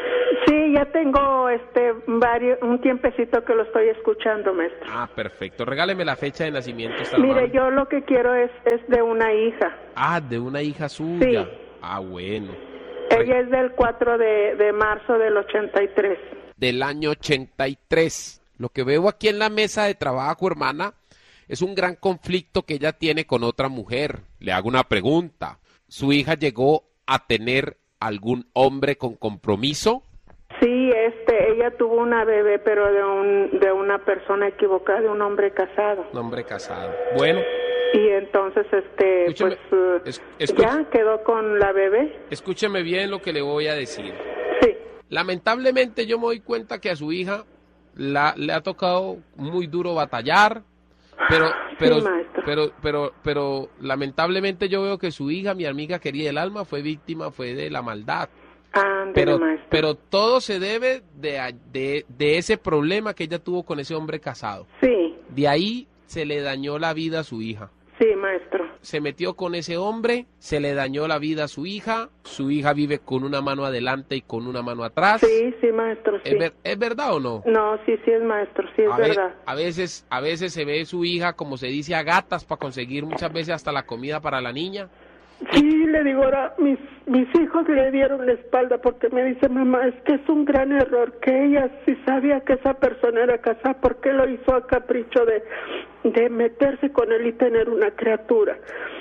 Sí, ya tengo este varios, un tiempecito que lo estoy escuchando, maestro. Ah, perfecto. Regáleme la fecha de nacimiento. Esta Mire, hermana. yo lo que quiero es, es de una hija. Ah, de una hija suya. Sí. Ah, bueno. Ella es del cuatro de, de marzo del ochenta y tres. Del año ochenta y tres. Lo que veo aquí en la mesa de trabajo, hermana, es un gran conflicto que ella tiene con otra mujer. Le hago una pregunta. ¿Su hija llegó a tener algún hombre con compromiso? Sí, este, ella tuvo una bebé, pero de un de una persona equivocada, de un hombre casado. Un hombre casado. Bueno. Y entonces, este, Escúcheme, pues, es, escuch, ya quedó con la bebé. Escúcheme bien lo que le voy a decir. Sí. Lamentablemente yo me doy cuenta que a su hija la, le ha tocado muy duro batallar, pero, pero, Sí, maestro. pero, pero, pero, lamentablemente yo veo que su hija, mi amiga querida del alma, fue víctima, fue de la maldad. Ándale, Pero, maestro. pero todo se debe de, de, de ese problema que ella tuvo con ese hombre casado. Sí, De ahí se le dañó la vida a su hija. sí, maestro. Se metió con ese hombre, se le dañó la vida a su hija, su hija vive con una mano adelante y con una mano atrás. Sí, sí, maestro, sí. ¿Es, ver- ¿Es verdad o no? No, sí, sí es maestro, sí es a, ve- verdad. a veces, a veces se ve su hija, como se dice, a gatas para conseguir muchas veces hasta la comida para la niña. Sí, le digo, ahora mis, mis hijos le dieron la espalda porque me dice, mamá, es que es un gran error, que ella si sabía que esa persona era casada, ¿por qué lo hizo a capricho de, de meterse con él y tener una criatura?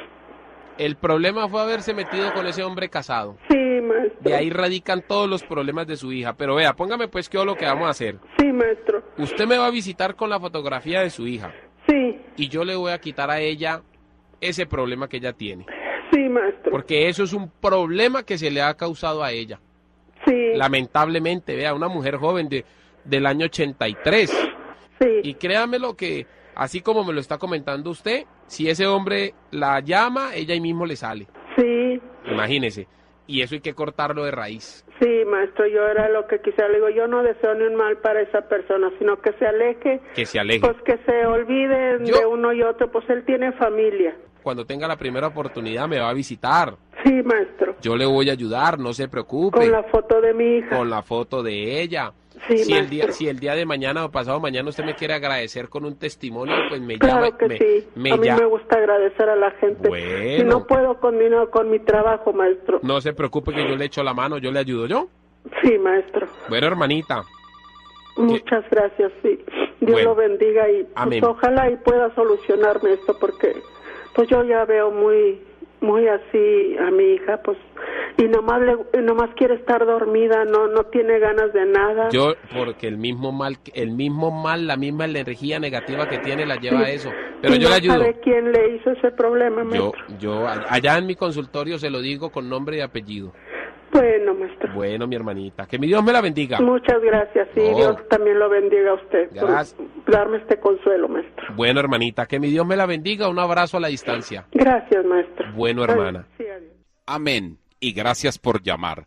El problema fue haberse metido con ese hombre casado. Sí, maestro. De ahí radican todos los problemas de su hija. Pero vea, póngame pues qué es lo que vamos a hacer. Sí, maestro. Usted me va a visitar con la fotografía de su hija. Sí. Y yo le voy a quitar a ella ese problema que ella tiene. Sí, maestro. Porque eso es un problema que se le ha causado a ella. Sí. Lamentablemente, vea, una mujer joven de, del año ochenta y tres. Sí. Y créame lo que, así como me lo está comentando usted, si ese hombre la llama, ella ahí mismo le sale. Sí. Imagínese. Y eso hay que cortarlo de raíz. Sí, maestro, yo era lo que quisiera. Le digo, yo no deseo ni un mal para esa persona, sino que se aleje, Que se aleje. pues que se olvide Yo- de uno y otro, pues él tiene familia. Cuando tenga la primera oportunidad me va a visitar. Sí, maestro. Yo le voy a ayudar, no se preocupe. Con la foto de mi hija. Con la foto de ella. Sí, si, el maestro. día, si el día de mañana o pasado mañana usted me quiere agradecer con un testimonio, pues me Claro llama. que me, sí. me a mí llama. me gusta agradecer a la gente. Bueno. Si no puedo continuar con mi trabajo, maestro. No se preocupe que yo le echo la mano, yo le ayudo yo. Sí, maestro. Bueno, hermanita. Muchas gracias, sí. Dios Bueno. lo bendiga y pues, Amén. ojalá y pueda solucionarme esto porque pues yo ya veo muy muy así a mi hija, pues y nomás le, y nomás quiere estar dormida, no no tiene ganas de nada. Yo, porque el mismo mal, el mismo mal, la misma energía negativa que tiene la lleva a eso. Pero y yo no le ayudo. sabe quién le hizo ese problema, Yo, maestro. yo, allá en mi consultorio se lo digo con nombre y apellido. Bueno, maestro. Bueno, mi hermanita. Que mi Dios me la bendiga. Muchas gracias, sí, No. Dios también lo bendiga a usted Gracias. por darme este consuelo, maestro. Bueno, hermanita. Que mi Dios me la bendiga. Un abrazo a la distancia. Gracias, maestro. Bueno, hermana. Sí, adiós. Amén. Y gracias por llamar.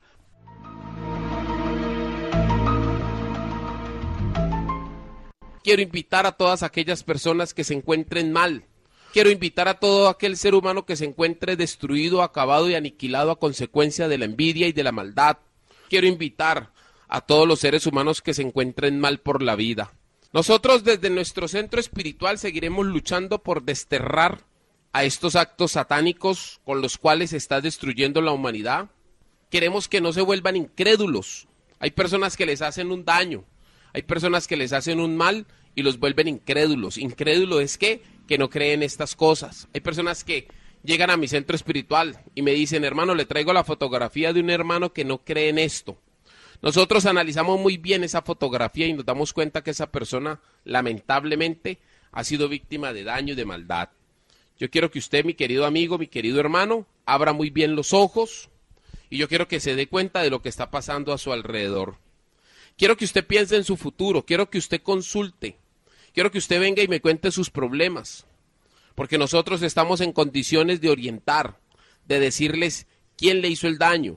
Quiero invitar a todas aquellas personas que se encuentren mal. Quiero invitar a todo aquel ser humano que se encuentre destruido, acabado y aniquilado a consecuencia de la envidia y de la maldad. Quiero invitar a todos los seres humanos que se encuentren mal por la vida. Nosotros desde nuestro centro espiritual seguiremos luchando por desterrar a estos actos satánicos con los cuales se está destruyendo la humanidad. Queremos que no se vuelvan incrédulos. Hay personas que les hacen un daño, hay personas que les hacen un mal y los vuelven incrédulos. Incrédulo es que, que no creen estas cosas. Hay personas que llegan a mi centro espiritual y me dicen, hermano, le traigo la fotografía de un hermano que no cree en esto. Nosotros analizamos muy bien esa fotografía y nos damos cuenta que esa persona lamentablemente ha sido víctima de daño y de maldad. Yo quiero que usted, mi querido amigo, mi querido hermano, abra muy bien los ojos y yo quiero que se dé cuenta de lo que está pasando a su alrededor. Quiero que usted piense en su futuro, quiero que usted consulte, quiero que usted venga y me cuente sus problemas, porque nosotros estamos en condiciones de orientar, de decirles quién le hizo el daño,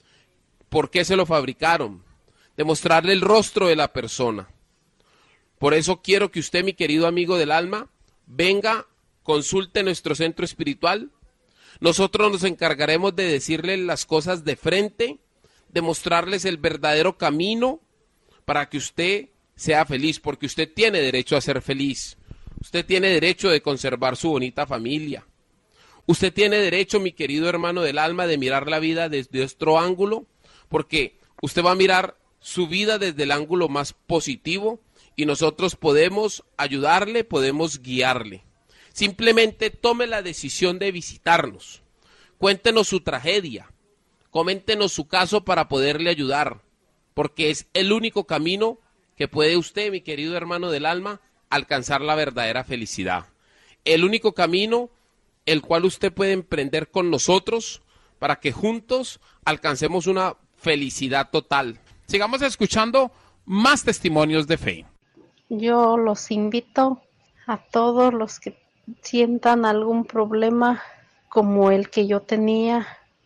por qué se lo fabricaron, de mostrarle el rostro de la persona. Por eso quiero que usted, mi querido amigo del alma, venga, consulte nuestro centro espiritual. Nosotros nos encargaremos de decirle las cosas de frente, de mostrarles el verdadero camino para que usted sea feliz, porque usted tiene derecho a ser feliz. Usted tiene derecho de conservar su bonita familia. Usted tiene derecho, mi querido hermano del alma, de mirar la vida desde otro ángulo, porque usted va a mirar su vida desde el ángulo más positivo y nosotros podemos ayudarle, podemos guiarle. Simplemente tome la decisión de visitarnos. Cuéntenos su tragedia. Coméntenos su caso para poderle ayudar, porque es el único camino que puede usted, mi querido hermano del alma, alcanzar la verdadera felicidad. El único camino el cual usted puede emprender con nosotros para que juntos alcancemos una felicidad total. Sigamos escuchando más testimonios de fe. Yo los invito a todos los que sientan algún problema como el que yo tenía,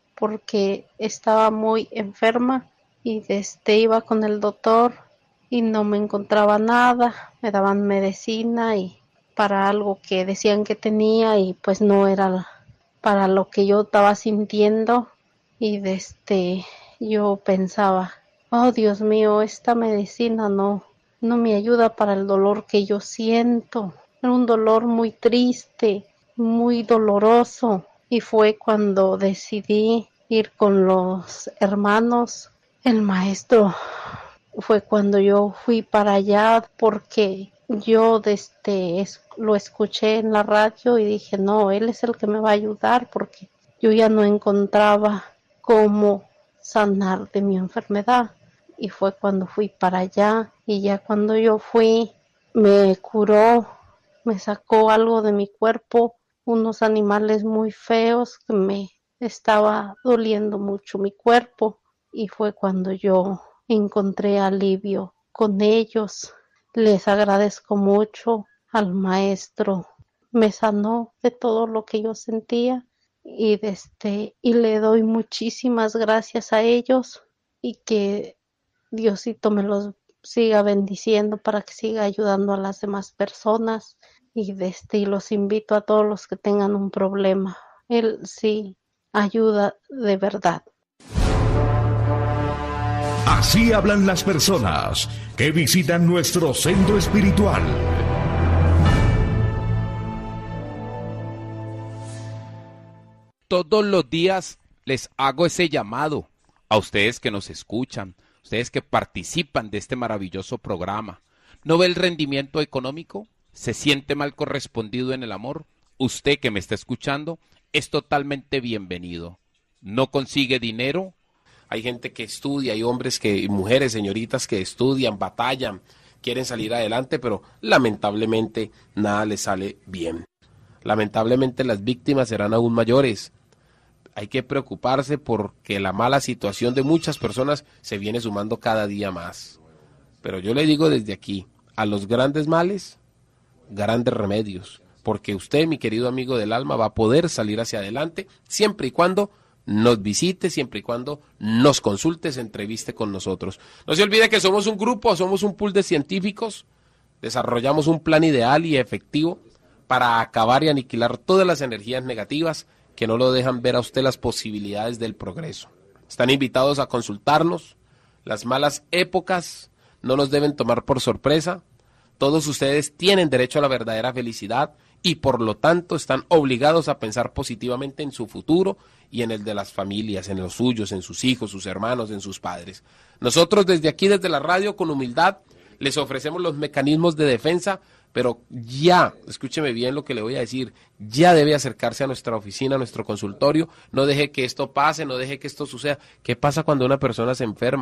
porque estaba muy enferma y desde iba con el doctor y no me encontraba nada, me daban medicina y para algo que decían que tenía y pues no era para lo que yo estaba sintiendo y desde yo pensaba, oh Dios mío, esta medicina no, no me ayuda para el dolor que yo siento, era un dolor muy triste, muy doloroso y fue cuando decidí ir con los hermanos, el maestro, fue cuando yo fui para allá porque yo desde es, lo escuché en la radio y dije, no, él es el que me va a ayudar porque yo ya no encontraba cómo sanar de mi enfermedad. Y fue cuando fui para allá y ya cuando yo fui me curó, me sacó algo de mi cuerpo, unos animales muy feos que me estaba doliendo mucho mi cuerpo y fue cuando yo encontré alivio con ellos. Les agradezco mucho al maestro, me sanó de todo lo que yo sentía y, desde, y le doy muchísimas gracias a ellos y que Diosito me los siga bendiciendo para que siga ayudando a las demás personas y, desde, y los invito a todos los que tengan un problema. Él sí ayuda de verdad. Así hablan las personas que visitan nuestro centro espiritual. Todos los días les hago ese llamado a ustedes que nos escuchan, ustedes que participan de este maravilloso programa. ¿No ve el rendimiento económico? ¿Se siente mal correspondido en el amor? Usted que me está escuchando es totalmente bienvenido. ¿No consigue dinero? Hay gente que estudia, hay hombres que, y mujeres, señoritas que estudian, batallan, quieren salir adelante, pero lamentablemente nada les sale bien. Lamentablemente las víctimas serán aún mayores. Hay que preocuparse porque la mala situación de muchas personas se viene sumando cada día más. Pero yo le digo desde aquí, a los grandes males, grandes remedios, porque usted, mi querido amigo del alma, va a poder salir hacia adelante siempre y cuando nos visite, siempre y cuando nos consulte, se entreviste con nosotros. No se olvide que somos un grupo, somos un pool de científicos, desarrollamos un plan ideal y efectivo para acabar y aniquilar todas las energías negativas que no lo dejan ver a usted las posibilidades del progreso. Están invitados a consultarnos, las malas épocas no nos deben tomar por sorpresa, todos ustedes tienen derecho a la verdadera felicidad y por lo tanto están obligados a pensar positivamente en su futuro y en el de las familias, en los suyos, en sus hijos, sus hermanos, en sus padres. Nosotros desde aquí, desde la radio, con humildad, les ofrecemos los mecanismos de defensa, pero ya, escúcheme bien lo que le voy a decir, ya debe acercarse a nuestra oficina, a nuestro consultorio, no deje que esto pase, no deje que esto suceda. ¿Qué pasa cuando una persona se enferma?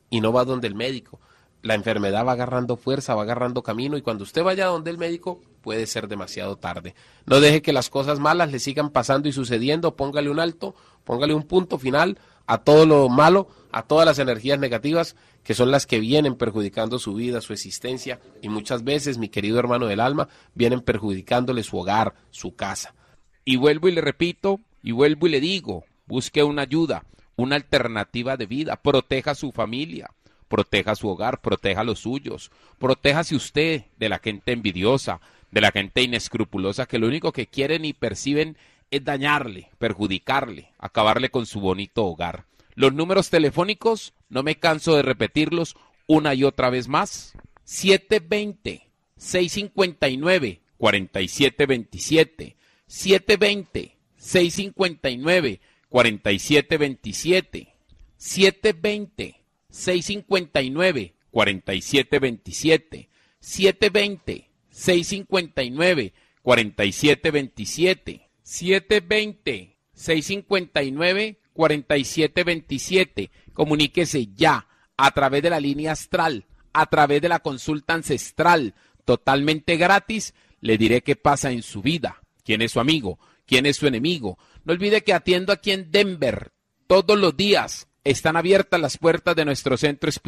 y no va donde el médico. La enfermedad va agarrando fuerza, va agarrando camino y cuando usted vaya donde el médico puede ser demasiado tarde. No deje que las cosas malas le sigan pasando y sucediendo, póngale un alto, póngale un punto final a todo lo malo, a todas las energías negativas que son las que vienen perjudicando su vida, su existencia y muchas veces, mi querido hermano del alma, vienen perjudicándole su hogar, su casa. Y vuelvo y le repito, y vuelvo y le digo, busque una ayuda, una alternativa de vida, proteja a su familia, proteja su hogar, proteja a los suyos, protéjase usted de la gente envidiosa, de la gente inescrupulosa que lo único que quieren y perciben es dañarle, perjudicarle, acabarle con su bonito hogar. Los números telefónicos, no me canso de repetirlos una y otra vez más, siete dos cero, seis cinco nueve, cuatro siete dos siete, siete dos cero, seis cinco nueve, cuatro siete dos siete, siete dos cero, seis cinco nueve, cuatro siete dos siete, siete dos cero, seis cinco nueve, cuatro siete dos siete, siete dos cero, seis cinco nueve, cuatro siete dos siete. Comuníquese ya a través de la línea astral, a través de la consulta ancestral, totalmente gratis. Le diré qué pasa en su vida, quién es su amigo, quién es su enemigo. No olvide que atiendo aquí en Denver todos los días. Están abiertas las puertas de nuestro centro espiritual.